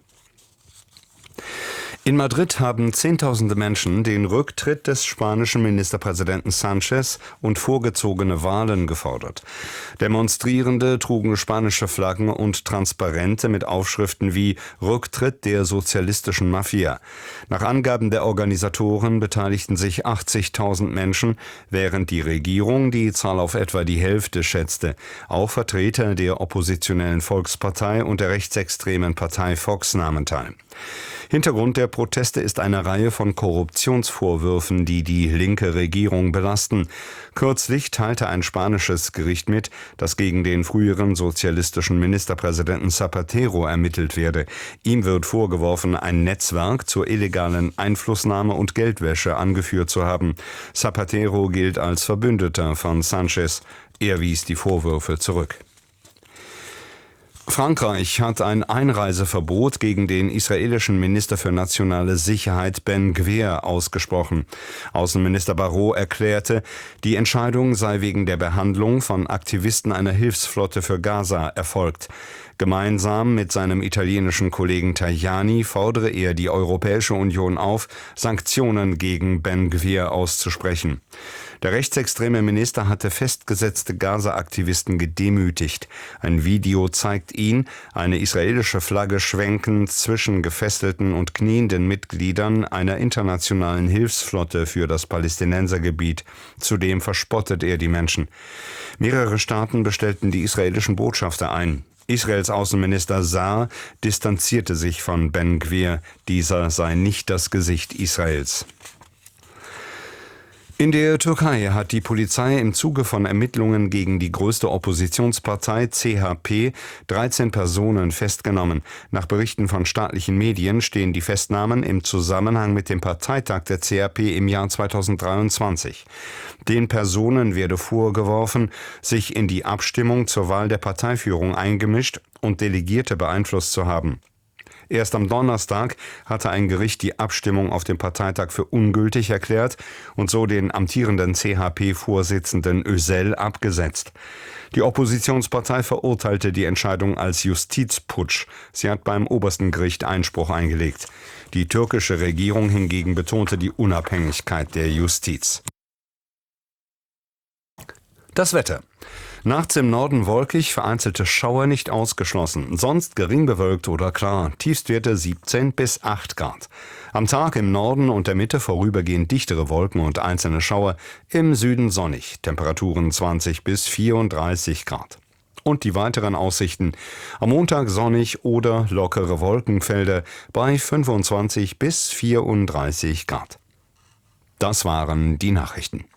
S19: In Madrid haben Zehntausende Menschen den Rücktritt des spanischen Ministerpräsidenten Sánchez und vorgezogene Wahlen gefordert. Demonstrierende trugen spanische Flaggen und Transparente mit Aufschriften wie »Rücktritt der sozialistischen Mafia«. Nach Angaben der Organisatoren beteiligten sich 80.000 Menschen, während die Regierung die Zahl auf etwa die Hälfte schätzte. Auch Vertreter der oppositionellen Volkspartei und der rechtsextremen Partei Vox nahmen teil. Hintergrund der Proteste ist eine Reihe von Korruptionsvorwürfen, die die linke Regierung belasten. Kürzlich teilte ein spanisches Gericht mit, dass gegen den früheren sozialistischen Ministerpräsidenten Zapatero ermittelt werde. Ihm wird vorgeworfen, ein Netzwerk zur illegalen Einflussnahme und Geldwäsche angeführt zu haben. Zapatero gilt als Verbündeter von Sanchez. Er wies die Vorwürfe zurück. Frankreich hat ein Einreiseverbot gegen den israelischen Minister für nationale Sicherheit Ben Gvir ausgesprochen. Außenminister Barrot erklärte, die Entscheidung sei wegen der Behandlung von Aktivisten einer Hilfsflotte für Gaza erfolgt. Gemeinsam mit seinem italienischen Kollegen Tajani fordere er die Europäische Union auf, Sanktionen gegen Ben Gvir auszusprechen. Der rechtsextreme Minister hatte festgesetzte Gaza-Aktivisten gedemütigt. Ein Video zeigt ihn, eine israelische Flagge schwenkend zwischen gefesselten und knienden Mitgliedern einer internationalen Hilfsflotte für das Palästinensergebiet. Zudem verspottet er die Menschen. Mehrere Staaten bestellten die israelischen Botschafter ein. Israels Außenminister Saar distanzierte sich von Ben Gvir. Dieser sei nicht das Gesicht Israels. In der Türkei hat die Polizei im Zuge von Ermittlungen gegen die größte Oppositionspartei CHP 13 Personen festgenommen. Nach Berichten von staatlichen Medien stehen die Festnahmen im Zusammenhang mit dem Parteitag der CHP im Jahr 2023. Den Personen werde vorgeworfen, sich in die Abstimmung zur Wahl der Parteiführung eingemischt und Delegierte beeinflusst zu haben. Erst am Donnerstag hatte ein Gericht die Abstimmung auf dem Parteitag für ungültig erklärt und so den amtierenden CHP-Vorsitzenden Özel abgesetzt. Die Oppositionspartei verurteilte die Entscheidung als Justizputsch. Sie hat beim obersten Gericht Einspruch eingelegt. Die türkische Regierung hingegen betonte die Unabhängigkeit der Justiz. Das Wetter. Nachts im Norden wolkig, vereinzelte Schauer nicht ausgeschlossen. Sonst gering bewölkt oder klar. Tiefstwerte 17 bis 8 Grad. Am Tag im Norden und der Mitte vorübergehend dichtere Wolken und einzelne Schauer. Im Süden sonnig. Temperaturen 20 bis 34 Grad. Und die weiteren Aussichten. Am Montag sonnig oder lockere Wolkenfelder bei 25 bis 34 Grad. Das waren die Nachrichten.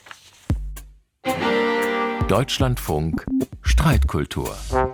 S20: Deutschlandfunk Streitkultur.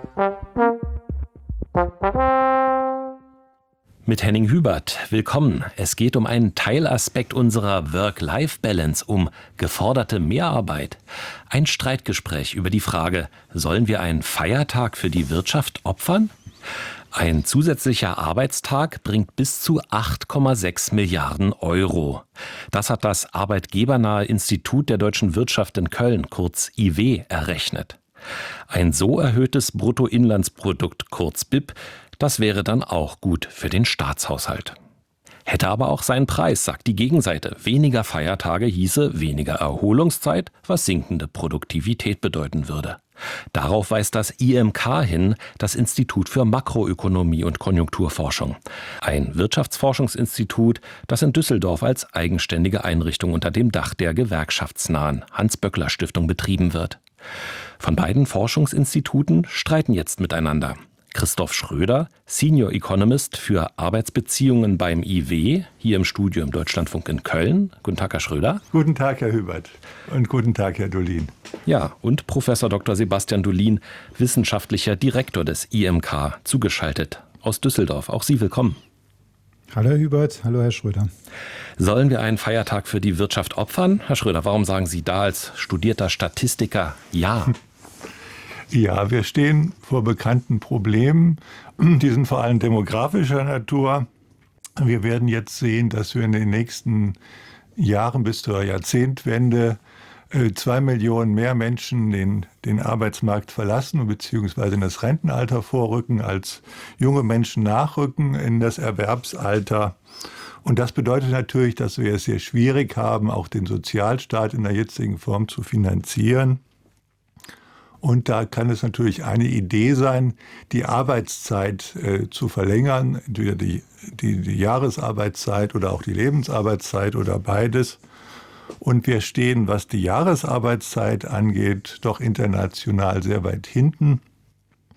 S20: Mit Henning Hubert, willkommen. Es geht um einen Teilaspekt unserer Work-Life-Balance, um geforderte Mehrarbeit. Ein Streitgespräch über die Frage, sollen wir einen Feiertag für die Wirtschaft opfern? Ein zusätzlicher Arbeitstag bringt bis zu 8,6 Milliarden Euro. Das hat das Arbeitgebernahe Institut der deutschen Wirtschaft in Köln, kurz IW, errechnet. Ein so erhöhtes Bruttoinlandsprodukt, kurz BIP, das wäre dann auch gut für den Staatshaushalt. Hätte aber auch seinen Preis, sagt die Gegenseite. Weniger Feiertage hieße weniger Erholungszeit, was sinkende Produktivität bedeuten würde. Darauf weist das IMK hin, das Institut für Makroökonomie und Konjunkturforschung. Ein Wirtschaftsforschungsinstitut, das in Düsseldorf als eigenständige Einrichtung unter dem Dach der gewerkschaftsnahen Hans-Böckler-Stiftung betrieben wird. Von beiden Forschungsinstituten streiten jetzt miteinander. Christoph Schröder, Senior Economist für Arbeitsbeziehungen beim IW, hier im Studio im Deutschlandfunk in Köln. Guten Tag, Herr Schröder.
S21: Guten Tag, Herr Hubert. Und guten Tag, Herr Dolin.
S20: Ja, und Professor Dr. Sebastian Dolin, wissenschaftlicher Direktor des IMK, zugeschaltet aus Düsseldorf. Auch Sie willkommen.
S22: Hallo, Herr Hubert. Hallo, Herr Schröder.
S20: Sollen wir einen Feiertag für die Wirtschaft opfern? Herr Schröder, warum sagen Sie da als studierter Statistiker ja?
S21: Ja, wir stehen vor bekannten Problemen. Die sind vor allem demografischer Natur. Wir werden jetzt sehen, dass wir in den nächsten Jahren bis zur Jahrzehntwende 2 Millionen mehr Menschen den Arbeitsmarkt verlassen bzw. in das Rentenalter vorrücken, als junge Menschen nachrücken in das Erwerbsalter. Und das bedeutet natürlich, dass wir es sehr schwierig haben, auch den Sozialstaat in der jetzigen Form zu finanzieren. Und da kann es natürlich eine Idee sein, die Arbeitszeit zu verlängern, entweder die Jahresarbeitszeit oder auch die Lebensarbeitszeit oder beides. Und wir stehen, was die Jahresarbeitszeit angeht, doch international sehr weit hinten.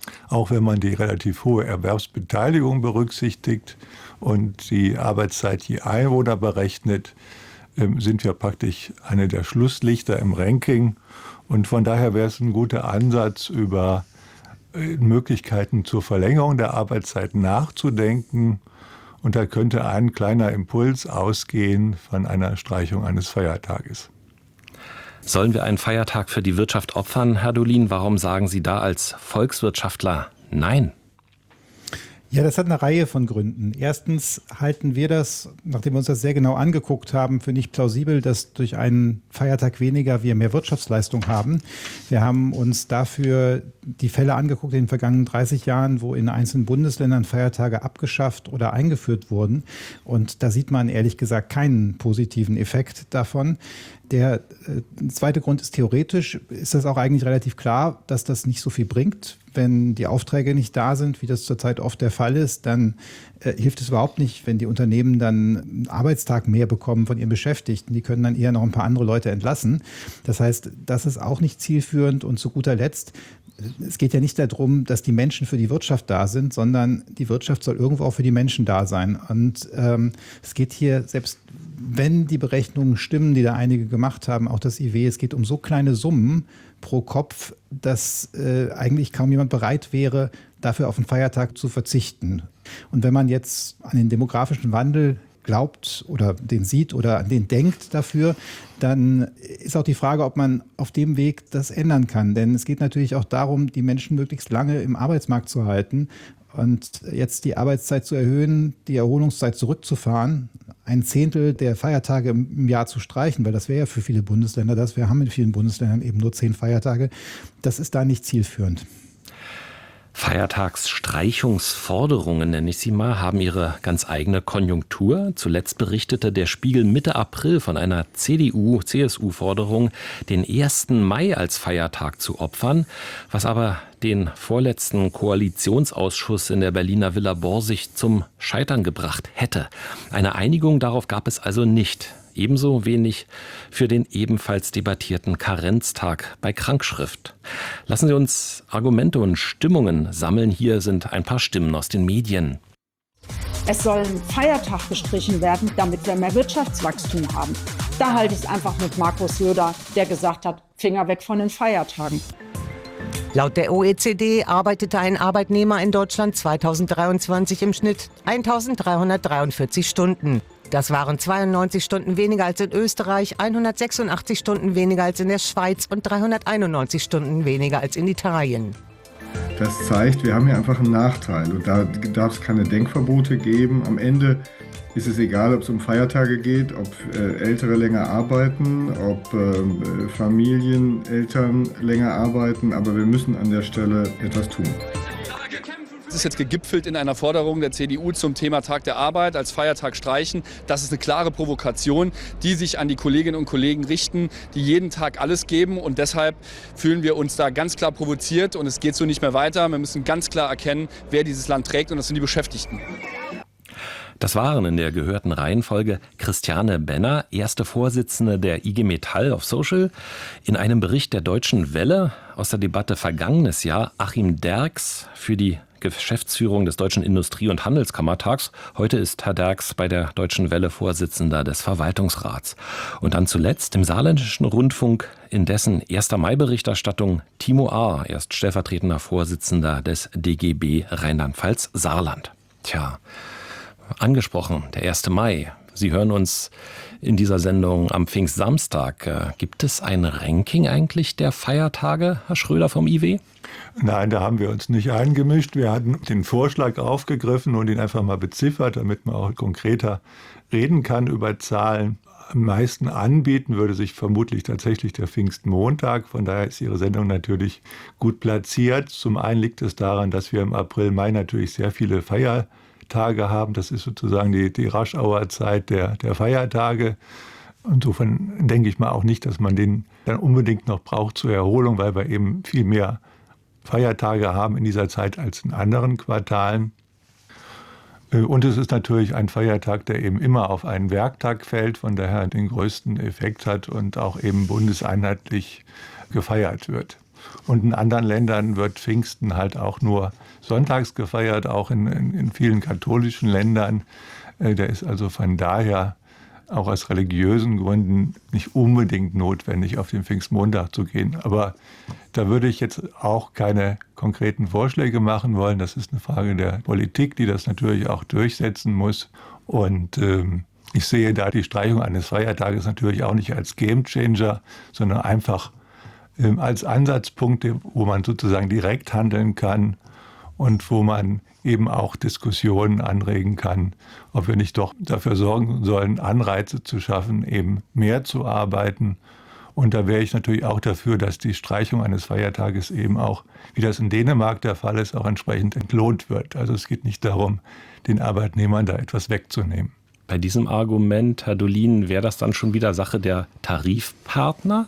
S21: Auch wenn man die relativ hohe Erwerbsbeteiligung berücksichtigt und die Arbeitszeit je Einwohner berechnet, sind wir praktisch eine der Schlusslichter im Ranking. Und von daher wäre es ein guter Ansatz, über Möglichkeiten zur Verlängerung der Arbeitszeit nachzudenken. Und da könnte ein kleiner Impuls ausgehen von einer Streichung eines Feiertages.
S20: Sollen wir einen Feiertag für die Wirtschaft opfern, Herr Dolin? Warum sagen Sie da als Volkswirtschaftler nein?
S22: Ja, das hat eine Reihe von Gründen. Erstens halten wir das, nachdem wir uns das sehr genau angeguckt haben, für nicht plausibel, dass durch einen Feiertag weniger wir mehr Wirtschaftsleistung haben. Wir haben uns dafür die Fälle angeguckt in den vergangenen 30 Jahren, wo in einzelnen Bundesländern Feiertage abgeschafft oder eingeführt wurden. Und da sieht man ehrlich gesagt keinen positiven Effekt davon. Der zweite Grund ist, theoretisch ist das auch eigentlich relativ klar, dass das nicht so viel bringt. Wenn die Aufträge nicht da sind, wie das zurzeit oft der Fall ist, dann hilft es überhaupt nicht, wenn die Unternehmen dann einen Arbeitstag mehr bekommen von ihren Beschäftigten. Die können dann eher noch ein paar andere Leute entlassen. Das heißt, das ist auch nicht zielführend. Und zu guter Letzt, es geht ja nicht darum, dass die Menschen für die Wirtschaft da sind, sondern die Wirtschaft soll irgendwo auch für die Menschen da sein. Und es geht hier, selbst wenn die Berechnungen stimmen, die da einige gemacht haben, auch das IW, es geht um so kleine Summen pro Kopf, dass eigentlich kaum jemand bereit wäre, dafür auf einen Feiertag zu verzichten. Und wenn man jetzt an den demografischen Wandel glaubt oder den sieht oder an den denkt dafür, dann ist auch die Frage, ob man auf dem Weg das ändern kann. Denn es geht natürlich auch darum, die Menschen möglichst lange im Arbeitsmarkt zu halten und jetzt die Arbeitszeit zu erhöhen, die Erholungszeit zurückzufahren, 1/10 der Feiertage im Jahr zu streichen, weil das wäre ja für viele Bundesländer das. Wir haben in vielen Bundesländern eben nur 10 Feiertage. Das ist da nicht zielführend.
S20: Feiertagsstreichungsforderungen, nenne ich sie mal, haben ihre ganz eigene Konjunktur. Zuletzt berichtete der Spiegel Mitte April von einer CDU-CSU-Forderung, den 1. Mai als Feiertag zu opfern, was aber den vorletzten Koalitionsausschuss in der Berliner Villa Borsig zum Scheitern gebracht hätte. Eine Einigung darauf gab es also nicht. Ebenso wenig für den ebenfalls debattierten Karenztag bei Krankschrift. Lassen Sie uns Argumente und Stimmungen sammeln. Hier sind ein paar Stimmen aus den Medien.
S1: Es soll ein Feiertag gestrichen werden, damit wir mehr Wirtschaftswachstum haben. Da halte ich es einfach mit Markus Söder, der gesagt hat, Finger weg von den Feiertagen.
S2: Laut der OECD arbeitete ein Arbeitnehmer in Deutschland 2023 im Schnitt 1.343 Stunden. Das waren 92 Stunden weniger als in Österreich, 186 Stunden weniger als in der Schweiz und 391 Stunden weniger als in Italien.
S23: Das zeigt, wir haben hier einfach einen Nachteil und da darf es keine Denkverbote geben. Am Ende ist es egal, ob es um Feiertage geht, ob Ältere länger arbeiten, ob Familieneltern länger arbeiten, aber wir müssen an der Stelle etwas tun.
S24: Das ist jetzt gegipfelt in einer Forderung der CDU zum Thema Tag der Arbeit als Feiertag streichen. Das ist eine klare Provokation, die sich an die Kolleginnen und Kollegen richten, die jeden Tag alles geben. Und deshalb fühlen wir uns da ganz klar provoziert und es geht so nicht mehr weiter. Wir müssen ganz klar erkennen, wer dieses Land trägt und das sind die Beschäftigten.
S20: Das waren in der gehörten Reihenfolge Christiane Benner, erste Vorsitzende der IG Metall auf Social, in einem Bericht der Deutschen Welle aus der Debatte vergangenes Jahr Achim Derks für die Geschäftsführung des Deutschen Industrie- und Handelskammertags. Heute ist Herr Derks bei der Deutschen Welle Vorsitzender des Verwaltungsrats. Und dann zuletzt im Saarländischen Rundfunk, in dessen 1. Mai-Berichterstattung Timo Ahr, er ist stellvertretender Vorsitzender des DGB Rheinland-Pfalz-Saarland. Tja, angesprochen, der 1. Mai. Sie hören uns in dieser Sendung am Pfingstsamstag. Gibt es ein Ranking eigentlich der Feiertage, Herr Schröder vom IW?
S21: Nein, da haben wir uns nicht eingemischt. Wir hatten den Vorschlag aufgegriffen und ihn einfach mal beziffert, damit man auch konkreter reden kann über Zahlen. Am meisten anbieten würde sich vermutlich tatsächlich der Pfingstmontag. Von daher ist Ihre Sendung natürlich gut platziert. Zum einen liegt es daran, dass wir im April, Mai natürlich sehr viele Feiertage haben. Das ist sozusagen die Raschauerzeit der Feiertage. Insofern denke ich mal auch nicht, dass man den dann unbedingt noch braucht zur Erholung, weil wir eben viel mehr Feiertage haben in dieser Zeit als in anderen Quartalen. Und es ist natürlich ein Feiertag, der eben immer auf einen Werktag fällt, von daher den größten Effekt hat und auch eben bundeseinheitlich gefeiert wird. Und in anderen Ländern wird Pfingsten halt auch nur sonntags gefeiert, auch in vielen katholischen Ländern. Der ist also von daher auch aus religiösen Gründen nicht unbedingt notwendig, auf den Pfingstmontag zu gehen. Aber da würde ich jetzt auch keine konkreten Vorschläge machen wollen. Das ist eine Frage der Politik, die das natürlich auch durchsetzen muss. Und ich sehe da die Streichung eines Feiertages natürlich auch nicht als Gamechanger, sondern einfach als Ansatzpunkte, wo man sozusagen direkt handeln kann und wo man eben auch Diskussionen anregen kann, ob wir nicht doch dafür sorgen sollen, Anreize zu schaffen, eben mehr zu arbeiten. Und da wäre ich natürlich auch dafür, dass die Streichung eines Feiertages eben auch, wie das in Dänemark der Fall ist, auch entsprechend entlohnt wird. Also es geht nicht darum, den Arbeitnehmern da etwas wegzunehmen.
S20: Bei diesem Argument, Herr Dolin, wäre das dann schon wieder Sache der Tarifpartner?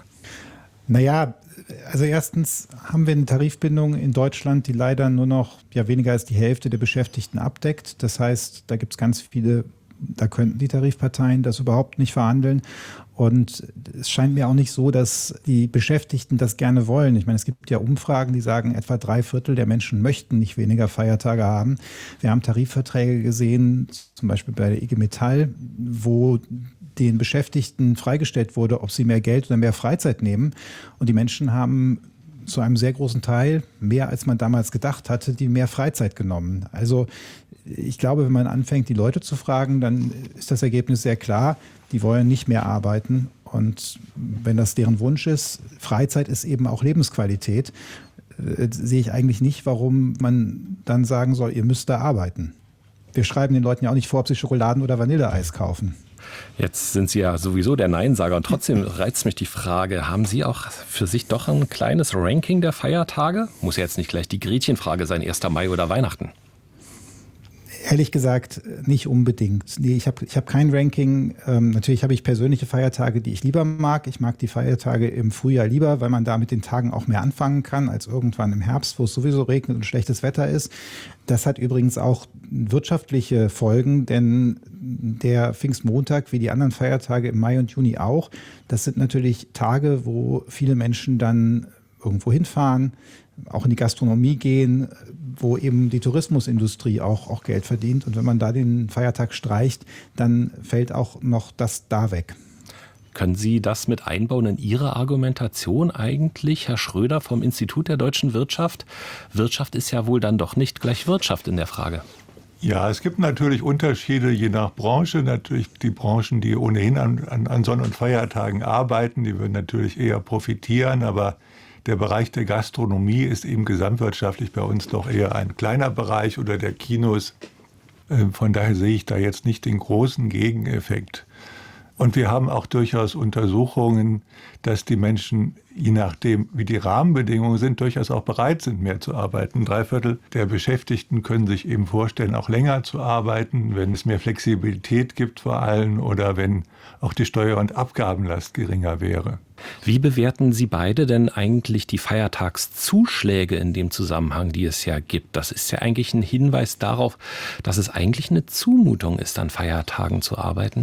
S22: Naja, also erstens haben wir eine Tarifbindung in Deutschland, die leider nur noch weniger als die Hälfte der Beschäftigten abdeckt. Das heißt, da gibt es ganz viele, da könnten die Tarifparteien das überhaupt nicht verhandeln. Und es scheint mir auch nicht so, dass die Beschäftigten das gerne wollen. Ich meine, es gibt ja Umfragen, die sagen, etwa 3/4 der Menschen möchten nicht weniger Feiertage haben. Wir haben Tarifverträge gesehen, zum Beispiel bei der IG Metall, wo den Beschäftigten freigestellt wurde, ob sie mehr Geld oder mehr Freizeit nehmen. Und die Menschen haben zu einem sehr großen Teil, mehr als man damals gedacht hatte, die mehr Freizeit genommen. Also ich glaube, wenn man anfängt, die Leute zu fragen, dann ist das Ergebnis sehr klar. Die wollen nicht mehr arbeiten. Und wenn das deren Wunsch ist, Freizeit ist eben auch Lebensqualität, sehe ich eigentlich nicht, warum man dann sagen soll, ihr müsst da arbeiten. Wir schreiben den Leuten ja auch nicht vor, ob sie Schokoladen- oder Vanilleeis kaufen.
S20: Jetzt sind Sie ja sowieso der Neinsager und trotzdem reizt mich die Frage, haben Sie auch für sich doch ein kleines Ranking der Feiertage? Muss ja jetzt nicht gleich die Gretchenfrage sein, 1. Mai oder Weihnachten.
S22: Ehrlich gesagt, nicht unbedingt. Nee, ich hab kein Ranking. Natürlich habe ich persönliche Feiertage, die ich lieber mag. Ich mag die Feiertage im Frühjahr lieber, weil man da mit den Tagen auch mehr anfangen kann, als irgendwann im Herbst, wo es sowieso regnet und schlechtes Wetter ist. Das hat übrigens auch wirtschaftliche Folgen, denn der Pfingstmontag, wie die anderen Feiertage im Mai und Juni auch, das sind natürlich Tage, wo viele Menschen dann irgendwo hinfahren, auch in die Gastronomie gehen, wo eben die Tourismusindustrie auch Geld verdient. Und wenn man da den Feiertag streicht, dann fällt auch noch das da weg.
S20: Können Sie das mit einbauen in Ihre Argumentation eigentlich, Herr Schröder vom Institut der deutschen Wirtschaft? Wirtschaft ist ja wohl dann doch nicht gleich Wirtschaft in der Frage.
S21: Ja, es gibt natürlich Unterschiede je nach Branche. Natürlich die Branchen, die ohnehin an Sonn- und Feiertagen arbeiten, die würden natürlich eher profitieren. Aber der Bereich der Gastronomie ist eben gesamtwirtschaftlich bei uns doch eher ein kleiner Bereich oder der Kinos. Von daher sehe ich da jetzt nicht den großen Gegeneffekt. Und wir haben auch durchaus Untersuchungen, dass die Menschen, je nachdem, wie die Rahmenbedingungen sind, durchaus auch bereit sind, mehr zu arbeiten. 3/4 der Beschäftigten können sich eben vorstellen, auch länger zu arbeiten, wenn es mehr Flexibilität gibt vor allem oder wenn auch die Steuer- und Abgabenlast geringer wäre.
S20: Wie bewerten Sie beide denn eigentlich die Feiertagszuschläge in dem Zusammenhang, die es ja gibt? Das ist ja eigentlich ein Hinweis darauf, dass es eigentlich eine Zumutung ist, an Feiertagen zu arbeiten.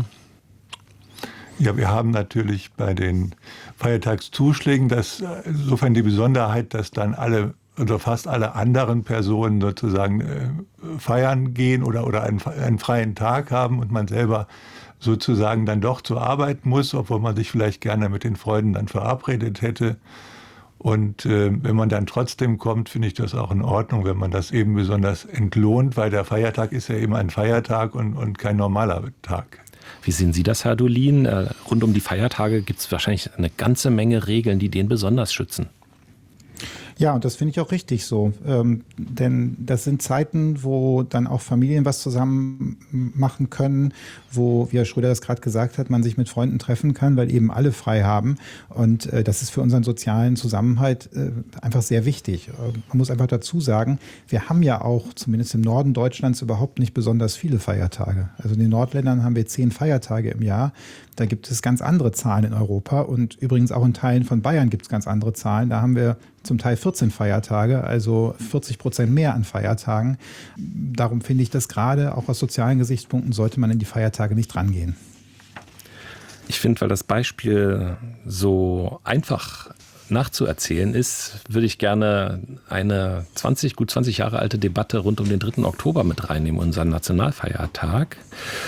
S21: Ja, wir haben natürlich bei den Feiertagszuschlägen insofern die Besonderheit, dass dann alle oder fast alle anderen Personen sozusagen feiern gehen oder einen freien Tag haben und man selber sozusagen dann doch zur Arbeit muss, obwohl man sich vielleicht gerne mit den Freunden dann verabredet hätte. Und wenn man dann trotzdem kommt, finde ich das auch in Ordnung, wenn man das eben besonders entlohnt, weil der Feiertag ist ja eben ein Feiertag und kein normaler Tag.
S20: Wie sehen Sie das, Herr Dolin? Rund um die Feiertage gibt es wahrscheinlich eine ganze Menge Regeln, die den besonders schützen.
S22: Ja, und das finde ich auch richtig so. Denn das sind Zeiten, wo dann auch Familien was zusammen machen können, wo, wie Herr Schröder das gerade gesagt hat, man sich mit Freunden treffen kann, weil eben alle frei haben. Und das ist für unseren sozialen Zusammenhalt einfach sehr wichtig. Man muss einfach dazu sagen, wir haben ja auch, zumindest im Norden Deutschlands, überhaupt nicht besonders viele Feiertage. Also in den Nordländern haben wir 10 Feiertage im Jahr. Da gibt es ganz andere Zahlen in Europa und übrigens auch in Teilen von Bayern gibt es ganz andere Zahlen. Da haben wir zum Teil 14 Feiertage, also 40% mehr an Feiertagen. Darum finde ich, dass gerade auch aus sozialen Gesichtspunkten sollte man in die Feiertage nicht rangehen.
S20: Ich finde, weil das Beispiel so einfach nachzuerzählen ist, würde ich gerne eine gut 20 Jahre alte Debatte rund um den 3. Oktober mit reinnehmen, unseren Nationalfeiertag.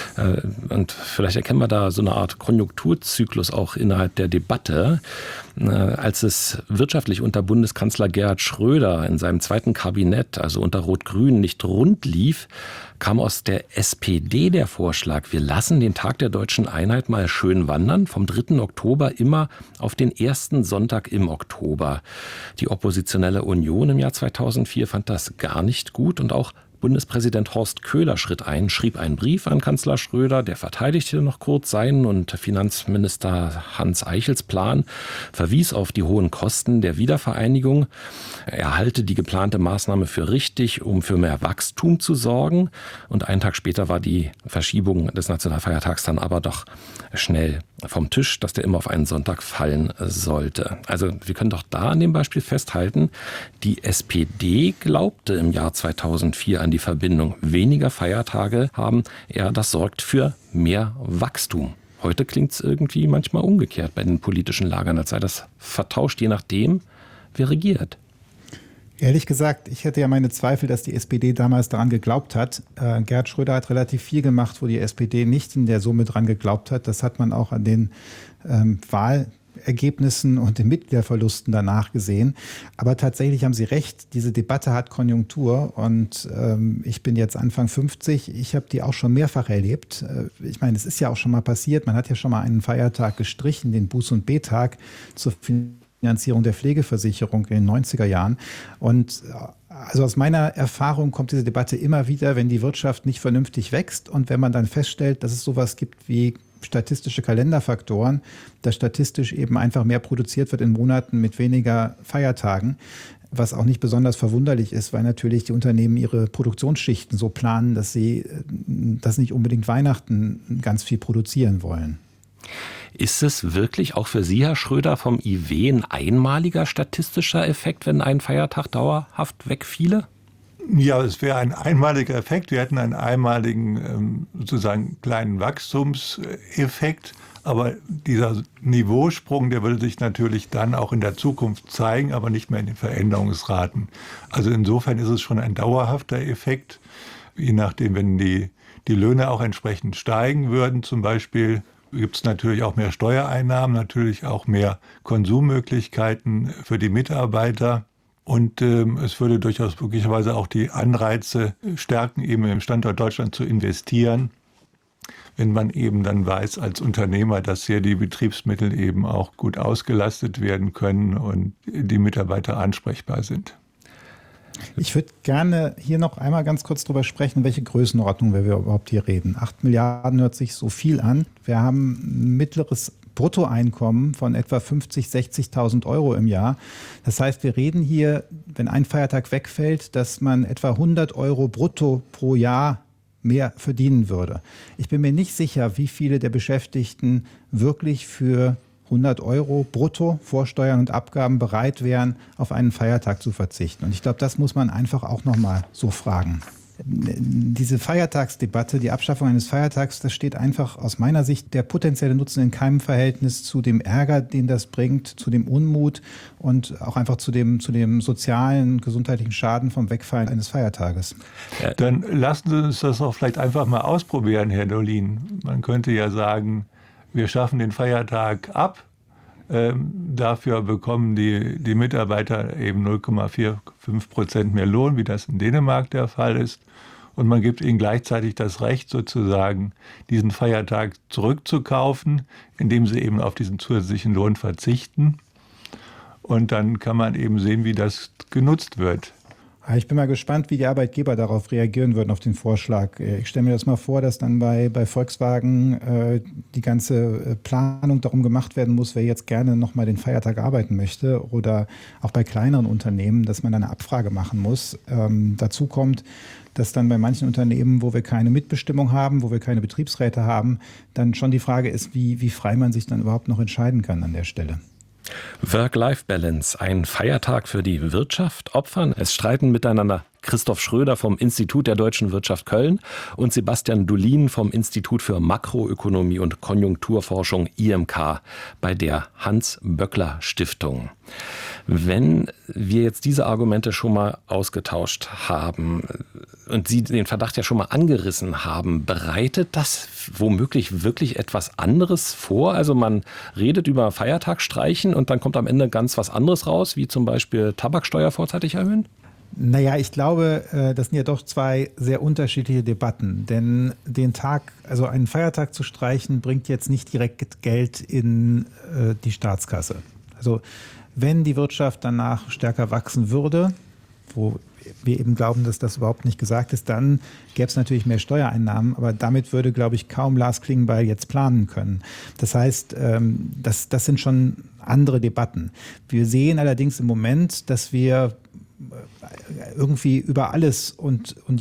S20: Und vielleicht erkennen wir da so eine Art Konjunkturzyklus auch innerhalb der Debatte. Als es wirtschaftlich unter Bundeskanzler Gerhard Schröder in seinem zweiten Kabinett, also unter Rot-Grün, nicht rund lief, kam aus der SPD der Vorschlag, wir lassen den Tag der Deutschen Einheit mal schön wandern, vom 3. Oktober immer auf den ersten Sonntag im Oktober. Die oppositionelle Union im Jahr 2004 fand das gar nicht gut und auch Bundespräsident Horst Köhler schritt ein, schrieb einen Brief an Kanzler Schröder, der verteidigte noch kurz seinen und Finanzminister Hans Eichels Plan, verwies auf die hohen Kosten der Wiedervereinigung. Er halte die geplante Maßnahme für richtig, um für mehr Wachstum zu sorgen. Und einen Tag später war die Verschiebung des Nationalfeiertags dann aber doch schnell vom Tisch, dass der immer auf einen Sonntag fallen sollte. Also wir können doch da an dem Beispiel festhalten, die SPD glaubte im Jahr 2004 an die Verbindung. Weniger Feiertage haben, ja, das sorgt für mehr Wachstum. Heute klingt es irgendwie manchmal umgekehrt bei den politischen Lagern, als sei das vertauscht, je nachdem, wer regiert.
S22: Ehrlich gesagt, ich hätte ja meine Zweifel, dass die SPD damals daran geglaubt hat. Gerhard Schröder hat relativ viel gemacht, wo die SPD nicht in der Summe dran geglaubt hat. Das hat man auch an den Wahlergebnissen und den Mitgliederverlusten danach gesehen. Aber tatsächlich haben Sie recht, diese Debatte hat Konjunktur und ich bin jetzt Anfang 50. Ich habe die auch schon mehrfach erlebt. Ich meine, es ist ja auch schon mal passiert. Man hat ja schon mal einen Feiertag gestrichen, den Buß- und B-Tag zur Finanzierung der Pflegeversicherung in den 90er Jahren. Und also aus meiner Erfahrung kommt diese Debatte immer wieder, wenn die Wirtschaft nicht vernünftig wächst und wenn man dann feststellt, dass es sowas gibt wie statistische Kalenderfaktoren, dass statistisch eben einfach mehr produziert wird in Monaten mit weniger Feiertagen, was auch nicht besonders verwunderlich ist, weil natürlich die Unternehmen ihre Produktionsschichten so planen, dass sie das nicht unbedingt Weihnachten ganz viel produzieren wollen.
S20: Ist es wirklich auch für Sie, Herr Schröder, vom IW ein einmaliger statistischer Effekt, wenn ein Feiertag dauerhaft wegfiele?
S21: Ja, es wäre ein einmaliger Effekt. Wir hätten einen einmaligen, sozusagen kleinen Wachstumseffekt. Aber dieser Niveausprung, der würde sich natürlich dann auch in der Zukunft zeigen, aber nicht mehr in den Veränderungsraten. Also insofern ist es schon ein dauerhafter Effekt. Je nachdem, wenn die Löhne auch entsprechend steigen würden zum Beispiel, gibt es natürlich auch mehr Steuereinnahmen, natürlich auch mehr Konsummöglichkeiten für die Mitarbeiter. Und es würde durchaus möglicherweise auch die Anreize stärken, eben im Standort Deutschland zu investieren, wenn man eben dann weiß als Unternehmer, dass hier die Betriebsmittel eben auch gut ausgelastet werden können und die Mitarbeiter ansprechbar sind.
S22: Ich würde gerne hier noch einmal ganz kurz drüber sprechen, welche Größenordnung wir überhaupt hier reden. 8 Milliarden hört sich so viel an. Wir haben ein mittleres Bruttoeinkommen von etwa 50.000, 60.000 Euro im Jahr. Das heißt, wir reden hier, wenn ein Feiertag wegfällt, dass man etwa 100 Euro brutto pro Jahr mehr verdienen würde. Ich bin mir nicht sicher, wie viele der Beschäftigten wirklich für 100 Euro brutto vor Steuern und Abgaben bereit wären, auf einen Feiertag zu verzichten. Und ich glaube, das muss man einfach auch noch mal so fragen. Diese Feiertagsdebatte, die Abschaffung eines Feiertags, das steht einfach aus meiner Sicht der potenzielle Nutzen in keinem Verhältnis zu dem Ärger, den das bringt, zu dem Unmut und auch einfach zu dem sozialen, gesundheitlichen Schaden vom Wegfallen eines Feiertages.
S21: Dann lassen Sie uns das doch vielleicht einfach mal ausprobieren, Herr Dolin. Man könnte ja sagen, wir schaffen den Feiertag ab. Dafür bekommen die Mitarbeiter eben 0,45% mehr Lohn, wie das in Dänemark der Fall ist. Und man gibt ihnen gleichzeitig das Recht, sozusagen diesen Feiertag zurückzukaufen, indem sie eben auf diesen zusätzlichen Lohn verzichten. Und dann kann man eben sehen, wie das genutzt wird.
S22: Ich bin mal gespannt, wie die Arbeitgeber darauf reagieren würden, auf den Vorschlag. Ich stelle mir das mal vor, dass dann bei Volkswagen die ganze Planung darum gemacht werden muss, wer jetzt gerne nochmal den Feiertag arbeiten möchte. Oder auch bei kleineren Unternehmen, dass man eine Abfrage machen muss. Dazu kommt, dass dann bei manchen Unternehmen, wo wir keine Mitbestimmung haben, wo wir keine Betriebsräte haben, dann schon die Frage ist, wie frei man sich dann überhaupt noch entscheiden kann an der Stelle.
S20: Work-Life-Balance, ein Feiertag für die Wirtschaft opfern. Es streiten miteinander Christoph Schröder vom Institut der Deutschen Wirtschaft Köln und Sebastian Dulin vom Institut für Makroökonomie und Konjunkturforschung IMK bei der Hans-Böckler-Stiftung. Wenn wir jetzt diese Argumente schon mal ausgetauscht haben und Sie den Verdacht ja schon mal angerissen haben, bereitet das womöglich wirklich etwas anderes vor? Also man redet über Feiertag streichen und dann kommt am Ende ganz was anderes raus, wie zum Beispiel Tabaksteuer vorzeitig erhöhen?
S22: Naja, ich glaube, das sind ja doch zwei sehr unterschiedliche Debatten. Denn den Tag, also einen Feiertag zu streichen, bringt jetzt nicht direkt Geld in die Staatskasse. Also wenn die Wirtschaft danach stärker wachsen würde, wo wir eben glauben, dass das überhaupt nicht gesagt ist, dann gäbe es natürlich mehr Steuereinnahmen, aber damit würde, glaube ich, kaum Lars Klingbeil jetzt planen können. Das heißt, das sind schon andere Debatten. Wir sehen allerdings im Moment, dass wir irgendwie über alles und